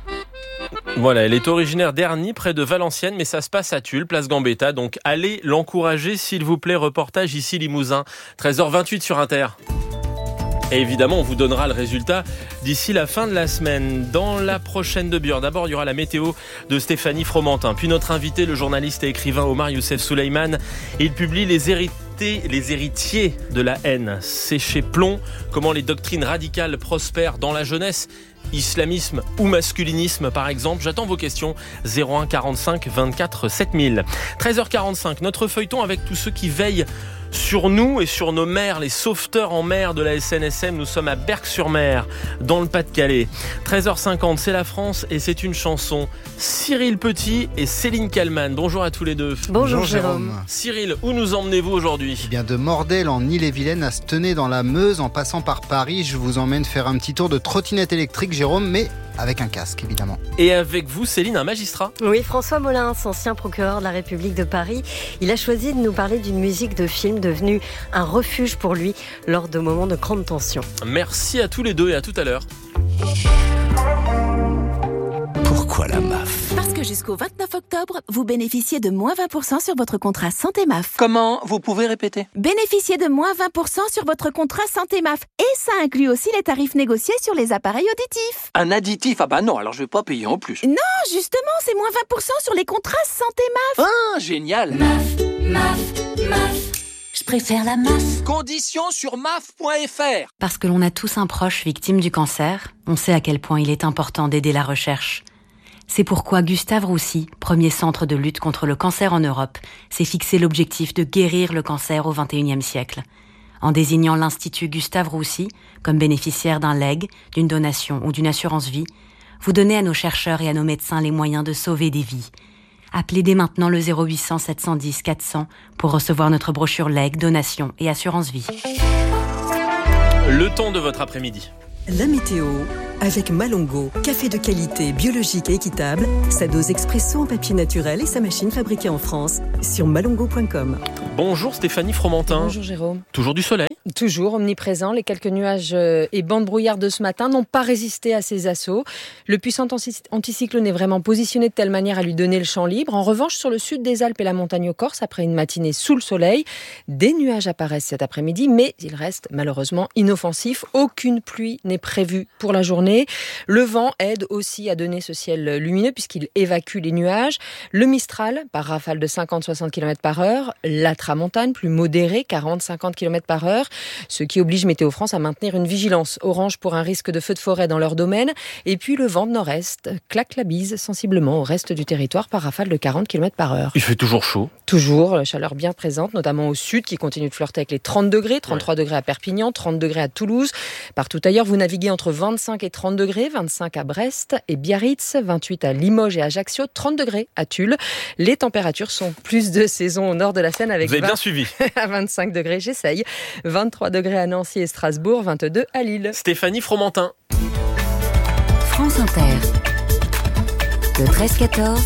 Voilà, elle est originaire d'Erny, près de Valenciennes, mais ça se passe à Tulle, place Gambetta. Donc allez l'encourager, s'il vous plaît. Reportage ici Limousin, treize heures vingt-huit sur Inter. Et évidemment, on vous donnera le résultat d'ici la fin de la semaine. Dans la prochaine demi-heure, d'abord, il y aura la météo de Stéphanie Fromentin. Puis notre invité, le journaliste et écrivain Omar Youssef Souleyman. Il publie les héritiers. Les héritiers de la haine. C'est chez Plomb. Comment les doctrines radicales prospèrent dans la jeunesse, islamisme ou masculinisme par exemple. J'attends vos questions. zéro un quarante-cinq vingt-quatre sept mille. treize heures quarante-cinq, notre feuilleton avec tous ceux qui veillent sur nous et sur nos mers, les sauveteurs en mer de la S N S M. Nous sommes à Berck-sur-Mer, dans le Pas-de-Calais. treize heures cinquante, c'est la France et c'est une chanson. Cyril Petit et Céline Kallmann. Bonjour à tous les deux. Bonjour, Bonjour Jérôme. Cyril, où nous emmenez-vous aujourd'hui ? Eh bien, de Mordel en Ille-et-Vilaine à Stenay dans la Meuse, en passant par Paris, je vous emmène faire un petit tour de trottinette électrique, Jérôme, mais avec un casque, évidemment. Et avec vous, Céline, un magistrat ? Oui, François Molins, ancien procureur de la République de Paris. Il a choisi de nous parler d'une musique de film devenue un refuge pour lui lors de moments de grande tension. Merci à tous les deux et à tout à l'heure. Pourquoi la M A F ? Parce que jusqu'au vingt-neuf octobre, vous bénéficiez de moins vingt pour cent sur votre contrat Santé M A F. Comment ? Vous pouvez répéter ? Bénéficiez de moins vingt pour cent sur votre contrat Santé M A F. Et ça inclut aussi les tarifs négociés sur les appareils auditifs. Un additif ? Ah bah non, alors je vais pas payer en plus. Non, justement, c'est moins vingt pour cent sur les contrats Santé M A F. Ah, génial ! M A F, M A F, M A F. Je préfère la M A F. Conditions sur M A F point F R. Parce que l'on a tous un proche victime du cancer, on sait à quel point il est important d'aider la recherche. C'est pourquoi Gustave Roussy, premier centre de lutte contre le cancer en Europe, s'est fixé l'objectif de guérir le cancer au vingt et unième siècle. En désignant l'Institut Gustave Roussy comme bénéficiaire d'un legs, d'une donation ou d'une assurance vie, vous donnez à nos chercheurs et à nos médecins les moyens de sauver des vies. Appelez dès maintenant le zéro huit cents sept cent dix quatre cents pour recevoir notre brochure legs, donation et assurance vie. Le temps de votre après-midi. La météo avec Malongo, café de qualité biologique et équitable, sa dose expresso en papier naturel et sa machine fabriquée en France sur malongo point com. Bonjour Stéphanie Fromentin. Bonjour Jérôme. Toujours du soleil ? Toujours omniprésent. Les quelques nuages et bandes brouillard de ce matin n'ont pas résisté à ces assauts. Le puissant anticyclone est vraiment positionné de telle manière à lui donner le champ libre. En revanche, sur le sud des Alpes et la montagne corse, après une matinée sous le soleil, des nuages apparaissent cet après-midi, mais ils restent malheureusement inoffensifs. Aucune pluie n'est prévue pour la journée. Le vent aide aussi à donner ce ciel lumineux puisqu'il évacue les nuages. Le Mistral, par rafale de cinquante à soixante kilomètres par heure. La Tramontane, plus modérée, quarante à cinquante kilomètres par heure. Ce qui oblige Météo France à maintenir une vigilance orange pour un risque de feu de forêt dans leur domaine. Et puis le vent de nord-est claque la bise sensiblement au reste du territoire par rafale de quarante kilomètres par heure. Il fait toujours chaud. Toujours, chaleur bien présente, notamment au sud qui continue de flirter avec les trente degrés, trente-trois ouais. degrés à Perpignan, trente degrés à Toulouse. Partout ailleurs, vous naviguez entre vingt-cinq et trente degrés, vingt-cinq à Brest et Biarritz, vingt-huit à Limoges et Ajaccio, trente degrés à Tulle. Les températures sont plus de saison au nord de la Seine avec vous avez vingt bien suivi. à vingt-cinq degrés, j'essaye. vingt-trois degrés à Nancy et Strasbourg, vingt-deux à Lille. Stéphanie Fromentin. France Inter. Le treize quatorze.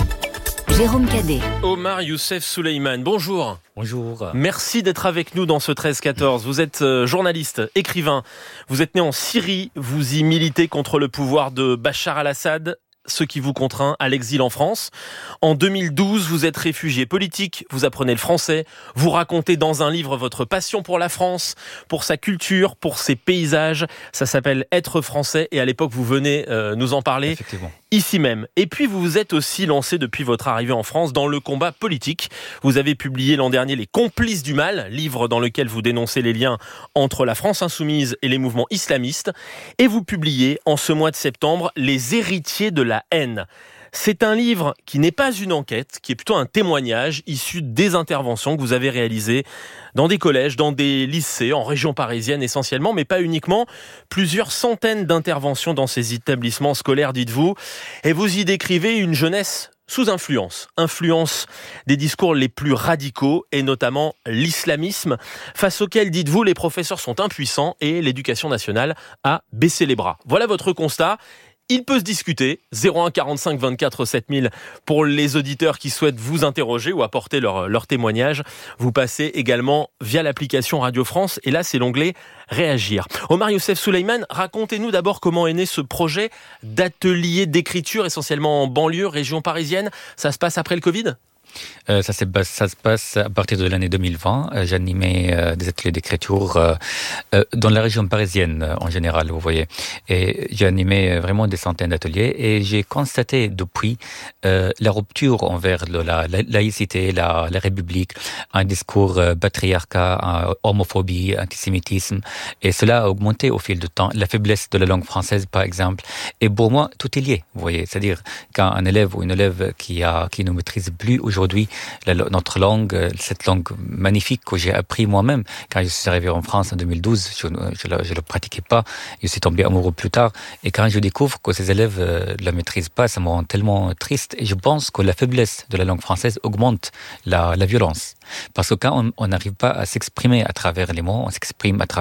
Jérôme Cadet. Omar Youssef Souleyman, bonjour. Bonjour. Merci d'être avec nous dans ce treize quatorze. Vous êtes journaliste, écrivain. Vous êtes né en Syrie. Vous y militez contre le pouvoir de Bachar al-Assad, ce qui vous contraint à l'exil en France. En deux mille douze, vous êtes réfugié politique, vous apprenez le français, vous racontez dans un livre votre passion pour la France, pour sa culture, pour ses paysages. Ça s'appelle Être français et à l'époque, vous venez euh, nous en parler ici même. Et puis, vous vous êtes aussi lancé depuis votre arrivée en France dans le combat politique. Vous avez publié l'an dernier Les Complices du Mal, livre dans lequel vous dénoncez les liens entre la France insoumise et les mouvements islamistes. Et vous publiez en ce mois de septembre Les Héritiers de la haine. C'est un livre qui n'est pas une enquête, qui est plutôt un témoignage issu des interventions que vous avez réalisées dans des collèges, dans des lycées, en région parisienne essentiellement, mais pas uniquement. Plusieurs centaines d'interventions dans ces établissements scolaires, dites-vous. Et vous y décrivez une jeunesse sous influence. Influence des discours les plus radicaux et notamment l'islamisme, face auquel, dites-vous, les professeurs sont impuissants et l'éducation nationale a baissé les bras. Voilà votre constat. Il peut se discuter, zéro un quarante-cinq vingt-quatre sept mille pour les auditeurs qui souhaitent vous interroger ou apporter leur, leur témoignage. Vous passez également via l'application Radio France et là c'est l'onglet Réagir. Omar Youssef Souleyman, racontez-nous d'abord comment est né ce projet d'atelier d'écriture essentiellement en banlieue, région parisienne. Ça se passe après le Covid ? Euh, ça, ça se passe à partir de l'année deux mille vingt. Euh, j'animais euh, des ateliers d'écriture euh, euh, dans la région parisienne euh, en général, vous voyez. Et j'ai animé vraiment des centaines d'ateliers et j'ai constaté depuis euh, la rupture envers le, la, la laïcité, la, la République, un discours euh, patriarcat, euh, homophobie, antisémitisme. Et cela a augmenté au fil du temps. La faiblesse de la langue française, par exemple. Et pour moi, tout est lié, vous voyez. C'est-à-dire qu'un élève ou une élève qui, a, qui ne maîtrise plus aujourd'hui La, notre langue, cette langue magnifique que j'ai appris moi-même. Quand je suis arrivé en France en deux mille douze, je ne le pratiquais pas. Je suis tombé amoureux plus tard. Et quand je découvre que ces élèves ne la maîtrisent pas, ça me rend tellement triste. Et je pense que la faiblesse de la langue française augmente la, la violence. Parce que quand on n'arrive pas à s'exprimer à travers les mots, on s'exprime à travers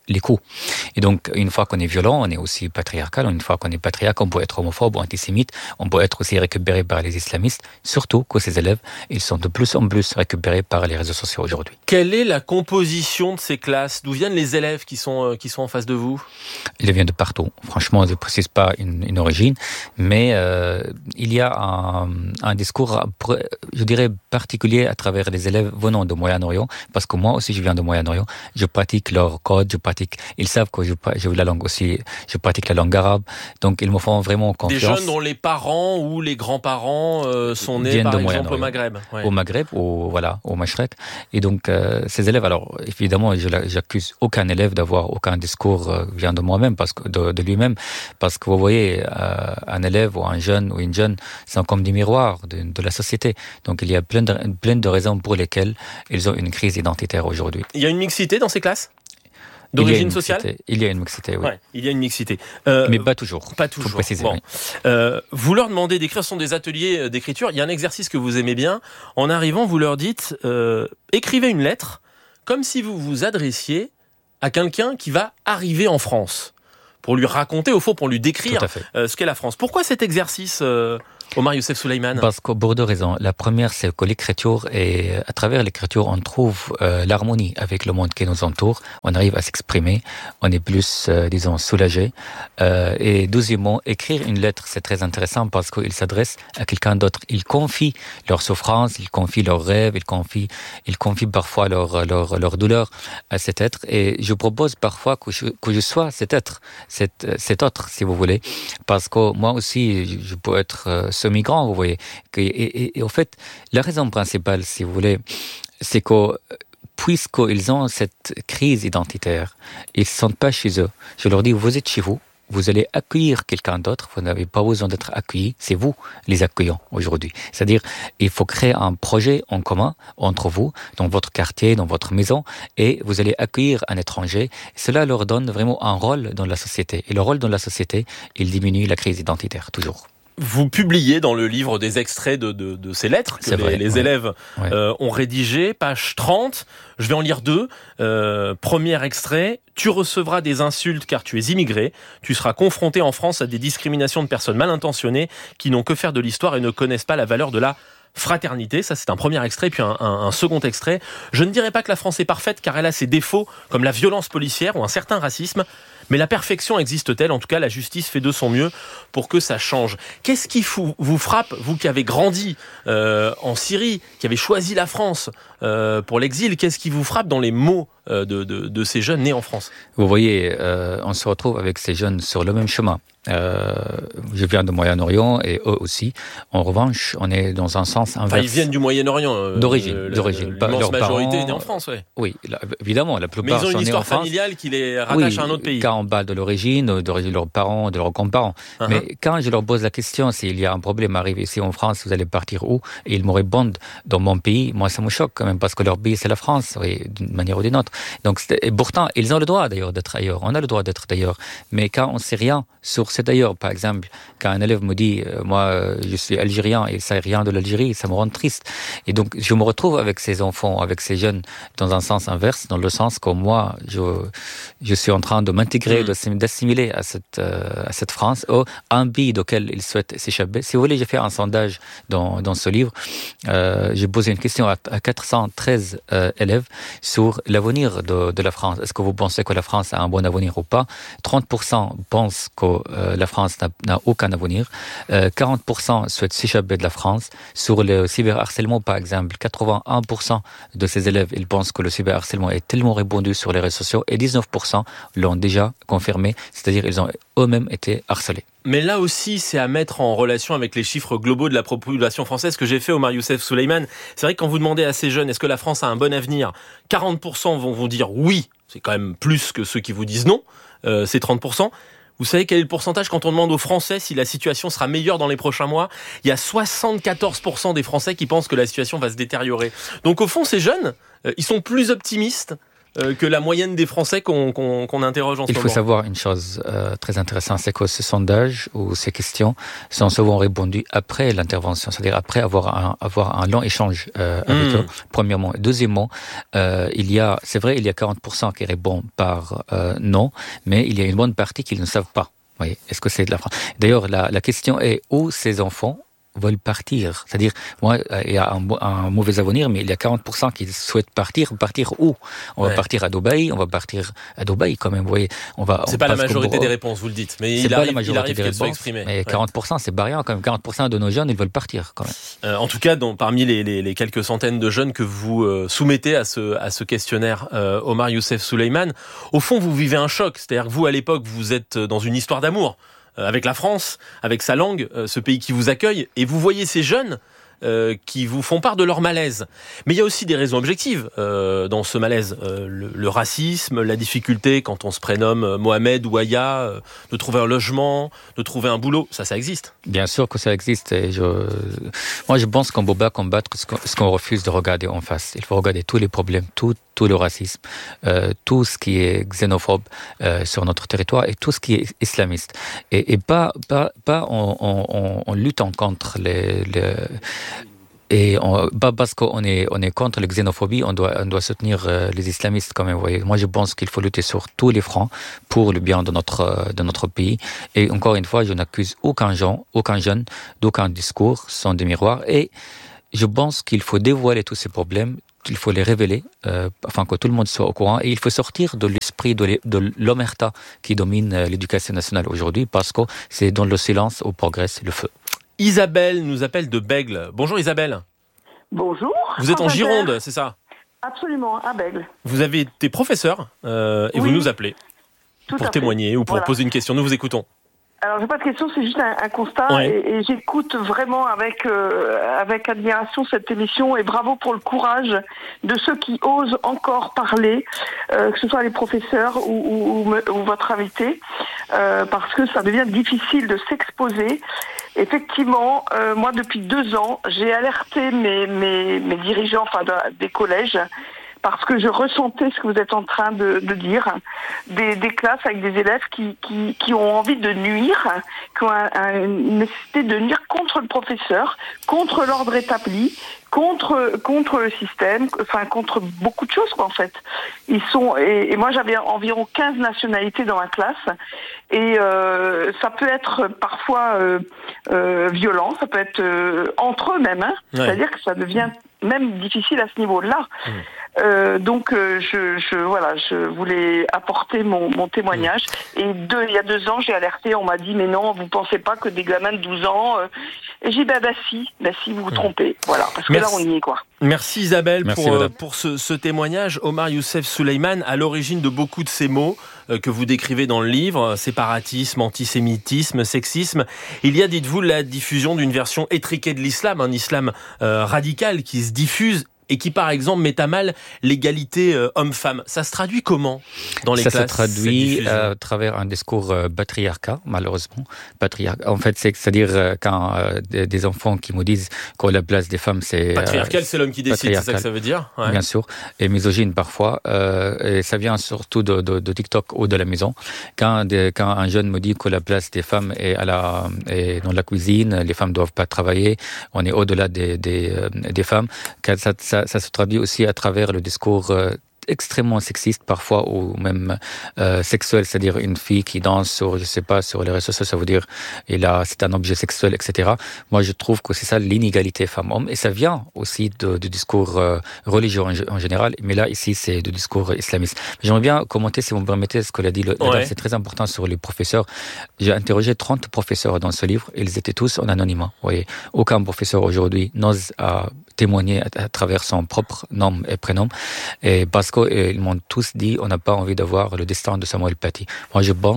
les coups. Et donc, une fois qu'on est violent, on est aussi patriarcal. Une fois qu'on est patriarcal, on peut être homophobe ou antisémite. On peut être aussi récupéré par les islamistes. Surtout que ces élèves, ils sont de plus en plus récupérés par les réseaux sociaux aujourd'hui. Quelle est la composition de ces classes ? D'où viennent les élèves qui sont, qui sont en face de vous ? Ils viennent de partout. Franchement, je ne précise pas une, une origine, mais euh, il y a un, un discours, je dirais, particulier à travers les élèves venant de Moyen-Orient, parce que moi aussi je viens de Moyen-Orient, je pratique leur code, je pratique, ils savent que je, je la langue aussi, je pratique la langue arabe, donc ils me font vraiment confiance. Des jeunes dont les parents ou les grands-parents euh, sont nés par exemple au Maghreb. Ouais. Au Maghreb, au, voilà, au Mashrek. Et donc euh, ces élèves, alors évidemment, je j'accuse aucun élève d'avoir aucun discours euh, vient de moi-même, parce que de, de lui-même, parce que vous voyez, euh, un élève ou un jeune ou une jeune, sont comme des miroirs de, de la société. Donc il y a plein de, plein de raisons pour lesquelles ils ont une crise identitaire aujourd'hui. Il y a une mixité dans ces classes ? D'origine sociale ? Il y a une mixité, oui. Ouais, il y a une mixité. Euh, Mais pas toujours. Pas toujours. Faut préciser, bon. oui. euh, vous leur demandez d'écrire, ce sont des ateliers d'écriture. Il y a un exercice que vous aimez bien. En arrivant, vous leur dites, euh, écrivez une lettre comme si vous vous adressiez à quelqu'un qui va arriver en France. Pour lui raconter, au fond, pour lui décrire euh, ce qu'est la France. Pourquoi cet exercice, euh, Omar Youssef Souleyman ? Parce que pour deux raisons. La première, c'est que l'écriture, et à travers l'écriture, on trouve euh, l'harmonie avec le monde qui nous entoure. On arrive à s'exprimer. On est plus, euh, disons, soulagé. Euh, et deuxièmement, écrire une lettre, c'est très intéressant parce qu'ils s'adressent à quelqu'un d'autre. Ils confient leurs souffrances, ils confient leurs rêves, ils confient, ils confient parfois leur, leur, leur douleur à cet être. Et je propose parfois que je, que je sois cet être. Cet, cet autre, si vous voulez, parce que moi aussi, je peux être euh, semi-grand, vous voyez. Et, et, et au fait, la raison principale, si vous voulez, c'est que puisqu'ils ont cette crise identitaire, ils ne se sentent pas chez eux. Je leur dis, vous êtes chez vous. Vous allez accueillir quelqu'un d'autre, vous n'avez pas besoin d'être accueilli, c'est vous les accueillants aujourd'hui. C'est-à-dire, il faut créer un projet en commun entre vous, dans votre quartier, dans votre maison, et vous allez accueillir un étranger. Cela leur donne vraiment un rôle dans la société. Et le rôle dans la société, il diminue la crise identitaire, toujours. Vous publiez dans le livre des extraits de, de, de ces lettres que les, vrai, les ouais. élèves ouais. Euh, ont rédigées, page trente. Je vais en lire deux. Euh, premier extrait. Tu recevras des insultes car tu es immigré. Tu seras confronté en France à des discriminations de personnes mal intentionnées qui n'ont que faire de l'histoire et ne connaissent pas la valeur de la fraternité. Ça, c'est un premier extrait. Puis un, un, un second extrait. Je ne dirais pas que la France est parfaite car elle a ses défauts comme la violence policière ou un certain racisme. Mais la perfection existe-t-elle ? En tout cas, la justice fait de son mieux pour que ça change. Qu'est-ce qui vous, vous frappe, vous qui avez grandi euh, en Syrie, qui avez choisi la France euh, pour l'exil, qu'est-ce qui vous frappe dans les mots euh, de, de, de ces jeunes nés en France ? Vous voyez, euh, on se retrouve avec ces jeunes sur le même chemin. Euh, je viens de Moyen-Orient et eux aussi. En revanche, on est dans un sens inverse. Enfin, ils viennent du Moyen-Orient. Euh, d'origine, euh, d'origine. L'immense majorité parents, est née en France, ouais. Oui, là, évidemment, la plupart sont nés en France. Mais ils ont une histoire familiale qui les rattache oui, à un autre pays. Quand on parle de l'origine, d'origine de leurs parents, de leurs grands-parents. Uh-huh. Mais quand je leur pose la question, s'il y a un problème arrivé ici en France, vous allez partir où ? Et ils me répondent, dans mon pays, moi ça me choque quand même, parce que leur pays c'est la France, oui, d'une manière ou d'une autre. Donc, et pourtant, ils ont le droit d'ailleurs d'être ailleurs, on a le droit d'être d'ailleurs. Mais quand on ne sait rien sur cet ailleurs, par exemple, quand un élève me dit, euh, moi euh, je suis algérien et il ne sait rien de l'Algérie, ça me rend triste. Et donc, je me retrouve avec ces enfants, avec ces jeunes, dans un sens inverse, dans le sens que moi, je, je suis en train de m'intégrer, mmh. d'assimiler à cette, euh, à cette France, ou un pays auquel ils souhaitent s'échapper. Si vous voulez, j'ai fait un sondage dans, dans ce livre. Euh, j'ai posé une question à, à quatre cent treize euh, élèves sur l'avenir de, de la France. Est-ce que vous pensez que la France a un bon avenir ou pas ? trente pour cent pensent que euh, la France n'a, n'a aucun avenir. Euh, quarante pour cent souhaitent s'échapper de la France. Sur le cyberharcèlement, par exemple, quatre-vingt-un pour cent de ces élèves, ils pensent que le cyberharcèlement est tellement répandu sur les réseaux sociaux et dix-neuf pour cent l'ont déjà confirmé, c'est-à-dire ils ont eux-mêmes été harcelés. Mais là aussi, c'est à mettre en relation avec les chiffres globaux de la population française que j'ai fait, Omar Youssef Souleyman. C'est vrai que quand vous demandez à ces jeunes, est-ce que la France a un bon avenir ? quarante pour cent vont vous dire oui, c'est quand même plus que ceux qui vous disent non, euh, c'est trente pour cent. Vous savez quel est le pourcentage quand on demande aux Français si la situation sera meilleure dans les prochains mois ? Il y a soixante-quatorze pour cent des Français qui pensent que la situation va se détériorer. Donc au fond, ces jeunes, euh, ils sont plus optimistes euh, que la moyenne des Français qu'on, qu'on, qu'on interroge en ce Il moment. faut savoir une chose euh, très intéressante, c'est que ces sondages ou ces questions sont souvent répondues après l'intervention, c'est-à-dire après avoir un, avoir un long échange euh, avec mmh. eux, premièrement. Deuxièmement, euh, il y a, c'est vrai, il y a quarante pour cent qui répondent par euh, non, mais il y a une bonne partie qui ne savent pas. Vous voyez, est-ce que c'est de la France ? D'ailleurs, la, la question est où ces enfants veulent partir. C'est-à-dire, moi, il y a un, un mauvais avenir, mais il y a quarante pour cent qui souhaitent partir. Partir où ? On ouais. va partir à Dubaï, on va partir à Dubaï quand même, vous voyez. On va, c'est on pas la majorité au... des réponses, vous le dites, mais c'est il pas arrive, la majorité il arrive des qu'elles soient réponses, exprimées. Mais ouais. quarante pour cent, c'est pas rien quand même. quarante pour cent de nos jeunes, ils veulent partir quand même. Euh, en tout cas, donc, parmi les, les, les quelques centaines de jeunes que vous euh, soumettez à ce, à ce questionnaire, euh, Omar Youssef Souleymane, au fond, vous vivez un choc. C'est-à-dire que vous, à l'époque, vous êtes dans une histoire d'amour avec la France, avec sa langue, ce pays qui vous accueille, et vous voyez ces jeunes euh, qui vous font part de leur malaise. Mais il y a aussi des raisons objectives euh, dans ce malaise. Euh, le, le racisme, la difficulté quand on se prénomme Mohamed ou Aya, euh, de trouver un logement, de trouver un boulot, ça, ça existe. Bien sûr que ça existe. Et je... Moi, je pense qu'on ne peut pas combattre ce qu'on, ce qu'on refuse de regarder en face. Il faut regarder tous les problèmes, tout, tout le racisme, euh, tout ce qui est xénophobe euh, sur notre territoire et tout ce qui est islamiste. Et, et pas, pas, pas en, en, en luttant contre les... les Et on, pas parce qu'on est, on est contre la xénophobie, on doit, on doit soutenir euh, les islamistes quand même. Vous voyez. Moi, je pense qu'il faut lutter sur tous les fronts pour le bien de notre, de notre pays. Et encore une fois, je n'accuse aucun jeune, aucun jeune d'aucun discours, ce sont des miroirs. Et je pense qu'il faut dévoiler tous ces problèmes, il faut les révéler, euh, afin que tout le monde soit au courant. Et il faut sortir de l'esprit de, de l'omerta qui domine euh, l'éducation nationale aujourd'hui, parce que c'est dans le silence où progresse le feu. Isabelle nous appelle de Bègle. Bonjour Isabelle. Bonjour. Vous êtes en Gironde, c'est ça ? Absolument, à Bègle. Vous avez été professeur euh, et oui, vous nous appelez pour témoigner ou pour voilà. poser une question. Nous vous écoutons. Alors, j'ai pas de question, c'est juste un, un constat ouais. et, et j'écoute vraiment avec euh, avec admiration cette émission et bravo pour le courage de ceux qui osent encore parler, euh, que ce soit les professeurs ou, ou, ou, ou votre invité, euh, parce que ça devient difficile de s'exposer. Effectivement, euh, moi depuis deux ans, j'ai alerté mes mes, mes dirigeants, enfin de, des collèges. Parce que je ressentais ce que vous êtes en train de, de dire, des, des classes avec des élèves qui, qui, qui ont envie de nuire, qui ont un, un, une nécessité de nuire contre le professeur, contre l'ordre établi, contre contre le système, enfin contre beaucoup de choses quoi en fait. Ils sont et, et moi j'avais environ quinze nationalités dans ma classe et euh, ça peut être parfois euh, euh, violent, ça peut être euh, entre eux même, hein. Ouais. C'est-à-dire que ça devient même difficile à ce niveau-là. Mmh. Euh, donc euh, je, je voilà, je voulais apporter mon, mon témoignage. Mmh. Et deux, il y a deux ans, j'ai alerté. On m'a dit mais non, vous pensez pas que des gamins de douze ans euh... Et j'ai dit bah, bah si, bah si vous vous trompez. Mmh. Voilà, parce que Merci. Là on y est quoi. Merci Isabelle Merci, pour euh, pour ce, ce témoignage. Omar Youssef Souleymane, à l'origine de beaucoup de ces mots euh, que vous décrivez dans le livre, séparatisme, antisémitisme, sexisme. Il y a, dites-vous, la diffusion d'une version étriquée de l'islam, un islam euh, radical qui se diffuse et qui, par exemple, met à mal l'égalité euh, homme-femme. Ça se traduit comment dans les ça classes ? Ça se traduit à travers un discours euh, patriarcat, malheureusement. Patriarcat. En fait, c'est, c'est-à-dire euh, quand euh, des, des enfants qui me disent que la place des femmes, c'est... Patriarcal, euh, c'est l'homme qui décide, c'est ça que ça veut dire ? Ouais. Bien sûr. Et misogyne parfois. Euh, et ça vient surtout de, de, de TikTok ou de la maison. Quand, des, quand un jeune me dit que la place des femmes est, à la, est dans la cuisine, les femmes ne doivent pas travailler, on est au-delà des, des, euh, des femmes, ça, ça Ça, ça se traduit aussi à travers le discours euh, extrêmement sexiste parfois ou même euh, sexuel, c'est-à-dire une fille qui danse sur, je sais pas, sur les réseaux sociaux, ça veut dire et là c'est un objet sexuel, et cetera. Moi je trouve que c'est ça l'inégalité femmes-hommes et ça vient aussi de, du discours euh, religieux en, en général, mais là ici c'est du discours islamiste. J'aimerais bien commenter, si vous me permettez, ce que l'a dit le, ouais. C'est très important sur les professeurs. J'ai interrogé trente professeurs dans ce livre, ils étaient tous en anonymat. Vous voyez, aucun professeur aujourd'hui n'ose à témoigner à, à travers son propre nom et prénom, et parce qu'ils m'ont tous dit on n'a pas envie d'avoir le destin de Samuel Paty. Moi je pense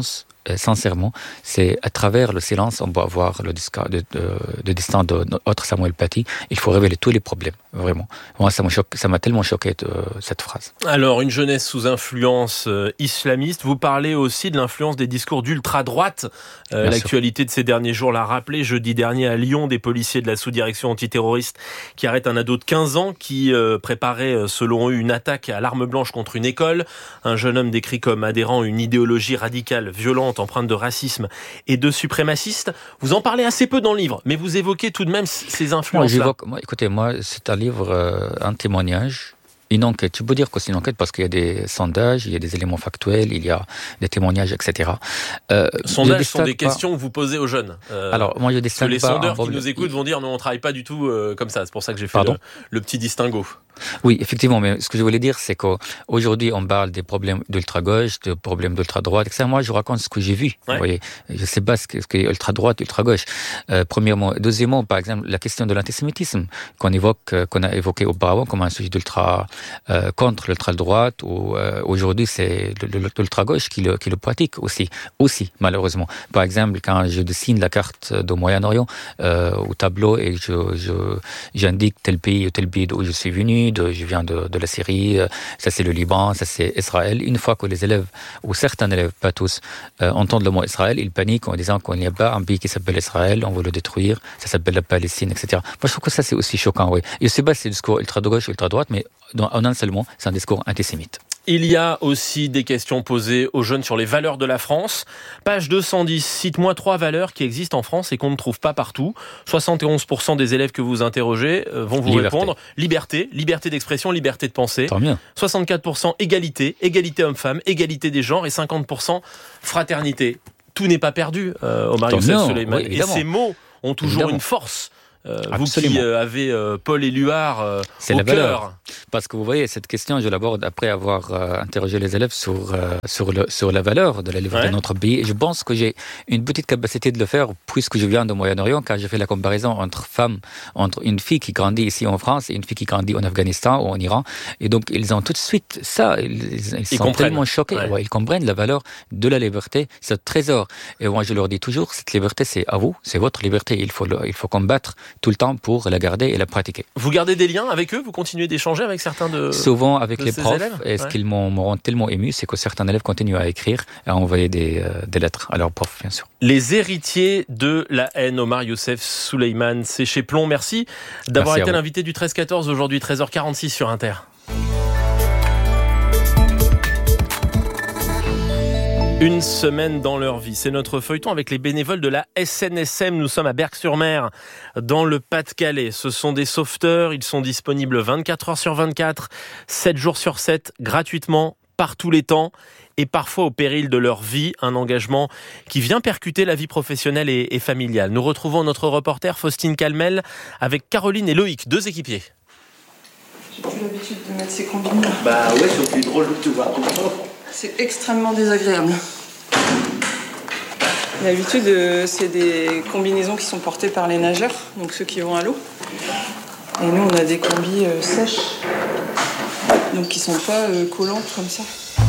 euh, sincèrement, c'est à travers le silence, on va avoir le, disca, de, de, de destin de notre Samuel Paty. Il faut révéler tous les problèmes, vraiment. Moi, ça m'a, choqué, ça m'a tellement choqué de, cette phrase. Alors, une jeunesse sous influence euh, islamiste. Vous parlez aussi de l'influence des discours d'ultra-droite. Euh, l'actualité sûr. de ces derniers jours l'a rappelé. Jeudi dernier, à Lyon, des policiers de la sous-direction antiterroriste qui arrêtent un ado de quinze ans qui euh, préparait, euh, selon eux, une attaque à l'arme blanche contre une école. Un jeune homme décrit comme adhérent à une idéologie radicale, violente, empreinte de racisme et de suprémaciste. Vous en parlez assez peu dans le livre, mais vous évoquez tout de même ces influences-là. Moi, moi, écoutez, moi, c'est un livre, euh, un témoignage, une enquête. Tu peux dire que c'est une enquête parce qu'il y a des sondages, il y a des éléments factuels, il y a des témoignages, et cetera. Euh, sondages sont des pas... questions que vous posez aux jeunes. Euh, Alors, moi, je distingue les pas. Les sondeurs qui nous écoutent vont dire non, on ne travaille pas du tout euh, comme ça. C'est pour ça que j'ai fait le, le petit distinguo. Oui, effectivement, mais ce que je voulais dire, c'est qu'aujourd'hui, on parle des problèmes d'ultra-gauche, des problèmes d'ultra-droite, et cetera. Moi, je raconte ce que j'ai vu. Ouais. Vous voyez, je ne sais pas ce qu'est ultra-droite, ultra-gauche. Euh, premièrement. Deuxièmement, par exemple, la question de l'antisémitisme qu'on évoque, qu'on a évoqué auparavant comme un sujet d'ultra, euh, contre l'ultra-droite, ou euh, aujourd'hui, c'est l'ultra-gauche qui le, qui le pratique aussi, aussi, malheureusement. Par exemple, quand je dessine la carte du Moyen-Orient euh, au tableau et je, je, j'indique tel pays ou tel pays d'où je suis venu, De, je viens de, de la Syrie, ça c'est le Liban, ça c'est Israël. Une fois que les élèves, ou certains élèves, pas tous, euh, entendent le mot Israël, ils paniquent en disant qu'il n'y a pas un pays qui s'appelle Israël, on veut le détruire, ça s'appelle la Palestine, et cetera. Moi je trouve que ça c'est aussi choquant, oui. Et je sais pas si c'est le discours ultra-gauche, ultra-droite, mais en un seul mot, c'est un discours antisémite. Il y a aussi des questions posées aux jeunes sur les valeurs de la France. Page deux cent dix, cite-moi trois valeurs qui existent en France et qu'on ne trouve pas partout. soixante et onze pour cent des élèves que vous interrogez vont vous liberté. répondre liberté, liberté d'expression, liberté de penser. Tant mieux. soixante-quatre pour cent égalité, égalité homme-femme, égalité des genres et cinquante pour cent fraternité. Tout n'est pas perdu, euh, Omar Youssef Souleymane. Oui, et ces mots ont toujours évidemment. une force. Euh, vous qui euh, avez euh, Paul Éluard euh, c'est au la cœur. Valeur. Parce que vous voyez, cette question, je l'aborde après avoir euh, interrogé les élèves sur, euh, sur, le, sur la valeur de la liberté ouais. de notre pays. Et je pense que j'ai une petite capacité de le faire, puisque je viens de Moyen-Orient, car j'ai fait la comparaison entre femmes, entre une fille qui grandit ici en France et une fille qui grandit en Afghanistan ou en Iran. Et donc, ils ont tout de suite ça. Ils, ils, ils sont tellement choqués. Ouais. Ouais, ils comprennent la valeur de la liberté, ce trésor. Et moi, je leur dis toujours, cette liberté, c'est à vous, c'est votre liberté. Il faut, le, il faut combattre tout le temps pour la garder et la pratiquer. Vous gardez des liens avec eux? Vous continuez d'échanger avec certains de Souvent avec de les profs. Élèves et ce ouais. qu'ils m'ont, m'ont tellement ému, c'est que certains élèves continuent à écrire et à envoyer des, euh, des lettres à leurs profs, bien sûr. Les héritiers de la haine, Omar Youssef Souleymane, c'est chez Plomb. Merci d'avoir Merci été l'invité du treize quatorze aujourd'hui, treize heures quarante-six sur Inter. Une semaine dans leur vie, c'est notre feuilleton avec les bénévoles de la S N S M. Nous sommes à Berck-sur-Mer, dans le Pas-de-Calais. Ce sont des sauveteurs, ils sont disponibles vingt-quatre heures sur vingt-quatre, sept jours sur sept, gratuitement, par tous les temps, et parfois au péril de leur vie. Un engagement qui vient percuter la vie professionnelle et, et familiale. Nous retrouvons notre reporter Faustine Calmel avec Caroline et Loïc, deux équipiers. J'ai plus l'habitude de mettre ces combines. Bah ouais, c'est plus drôle de te voir comme ça. C'est extrêmement désagréable. D'habitude, euh, c'est des combinaisons qui sont portées par les nageurs, donc ceux qui vont à l'eau. Et nous, on a des combis euh, sèches, donc qui sont pas euh, collantes comme ça.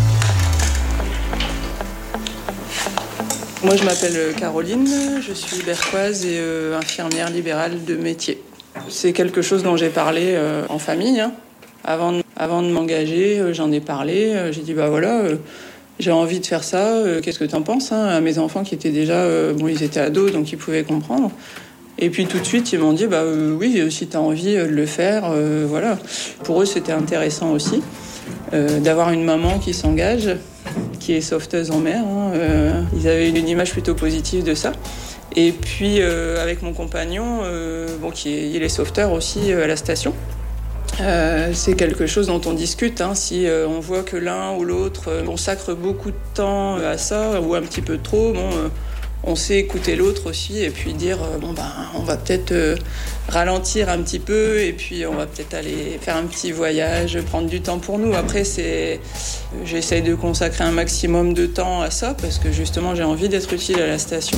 Moi, je m'appelle Caroline, je suis berquoise et euh, infirmière libérale de métier. C'est quelque chose dont j'ai parlé euh, en famille, hein. Avant de, avant de m'engager, euh, j'en ai parlé. Euh, j'ai dit, bah voilà, euh, j'ai envie de faire ça. Euh, qu'est-ce que t'en penses, hein, à mes enfants qui étaient déjà... Euh, bon, ils étaient ados, donc ils pouvaient comprendre. Et puis tout de suite, ils m'ont dit, bah euh, oui, si t'as envie de le faire, euh, voilà. Pour eux, c'était intéressant aussi euh, d'avoir une maman qui s'engage, qui est sauveteuse en mer. Hein, euh, ils avaient une image plutôt positive de ça. Et puis, euh, avec mon compagnon, euh, bon, qui est, il est sauveteur aussi euh, à la station. Euh, c'est quelque chose dont on discute, hein. Si euh, on voit que l'un ou l'autre euh, consacre beaucoup de temps à ça, ou un petit peu trop, bon, euh, on sait écouter l'autre aussi, et puis dire, euh, bon ben, on va peut-être euh, ralentir un petit peu, et puis on va peut-être aller faire un petit voyage, prendre du temps pour nous. Après, c'est, j'essaye de consacrer un maximum de temps à ça, parce que justement, j'ai envie d'être utile à la station.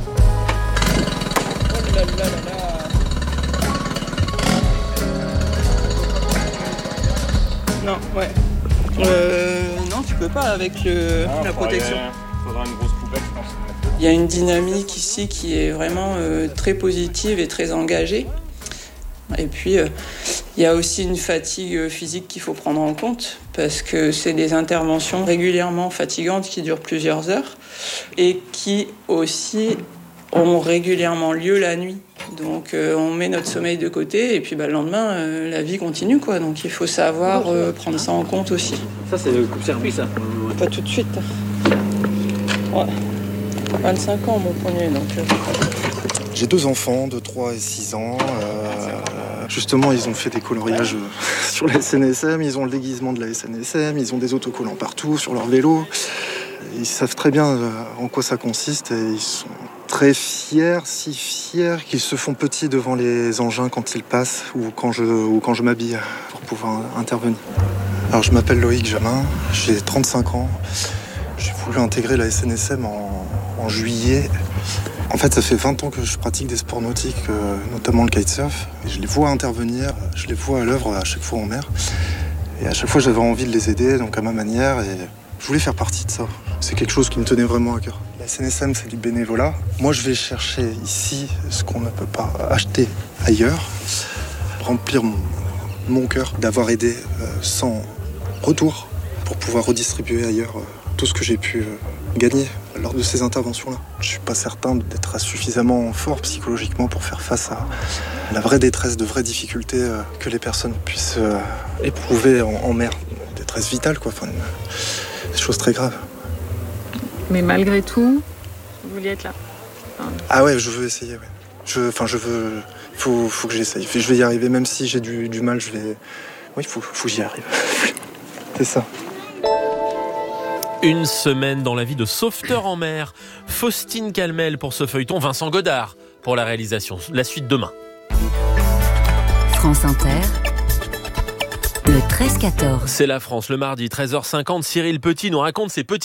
Oh là là là là. Non, ouais. Euh, non, tu peux pas avec le, ah, la protection. Faudra une grosse poubelle, je pense. Il y a une dynamique ici qui est vraiment euh, très positive et très engagée. Et puis, euh, il y a aussi une fatigue physique qu'il faut prendre en compte, parce que c'est des interventions régulièrement fatigantes qui durent plusieurs heures et qui aussi ont régulièrement lieu la nuit. Donc euh, on met notre sommeil de côté et puis bah, le lendemain, euh, la vie continue, quoi. Donc il faut savoir euh, prendre ça en compte aussi. Ça, c'est le coupe-circuit, ça? Pas tout de suite. Ouais. vingt-cinq ans, mon premier, donc... Euh... J'ai deux enfants de trois et six ans. Euh, justement, ils ont fait des coloriages sur la S N S M, ils ont le déguisement de la S N S M, ils ont des autocollants partout sur leur vélo. Ils savent très bien en quoi ça consiste et ils sont très fiers, si fiers qu'ils se font petits devant les engins quand ils passent ou quand je, ou quand je m'habille pour pouvoir intervenir. Alors, je m'appelle Loïc Jamin, j'ai trente-cinq ans. J'ai voulu intégrer la S N S M en, en juillet. En fait, ça fait vingt ans que je pratique des sports nautiques, euh, notamment le kitesurf. Et je les vois intervenir, je les vois à l'œuvre à chaque fois en mer. Et à chaque fois, j'avais envie de les aider, donc à ma manière. Et je voulais faire partie de ça. C'est quelque chose qui me tenait vraiment à cœur. La S N S M, c'est du bénévolat. Moi, je vais chercher ici ce qu'on ne peut pas acheter ailleurs. Remplir mon, mon cœur d'avoir aidé euh, sans retour pour pouvoir redistribuer ailleurs euh, tout ce que j'ai pu euh, gagner lors de ces interventions-là. Je ne suis pas certain d'être suffisamment fort psychologiquement pour faire face à la vraie détresse, de vraies difficultés euh, que les personnes puissent euh, éprouver en, en mer. Une détresse vitale, quoi. Enfin, une, des choses très graves. Mais malgré tout, vous vouliez être là. Enfin... Ah ouais, je veux essayer, ouais. Je, enfin, je veux... Il faut, faut que j'essaye. Je vais y arriver, même si j'ai du, du mal, je vais... Oui, il faut, faut que j'y arrive. C'est ça. Une semaine dans la vie de sauveteur en mer. Faustine Calmel pour ce feuilleton, Vincent Godard pour la réalisation. La suite demain. France Inter, le treize quatorze. C'est la France, le mardi, treize heures cinquante. Cyril Petit nous raconte ses petits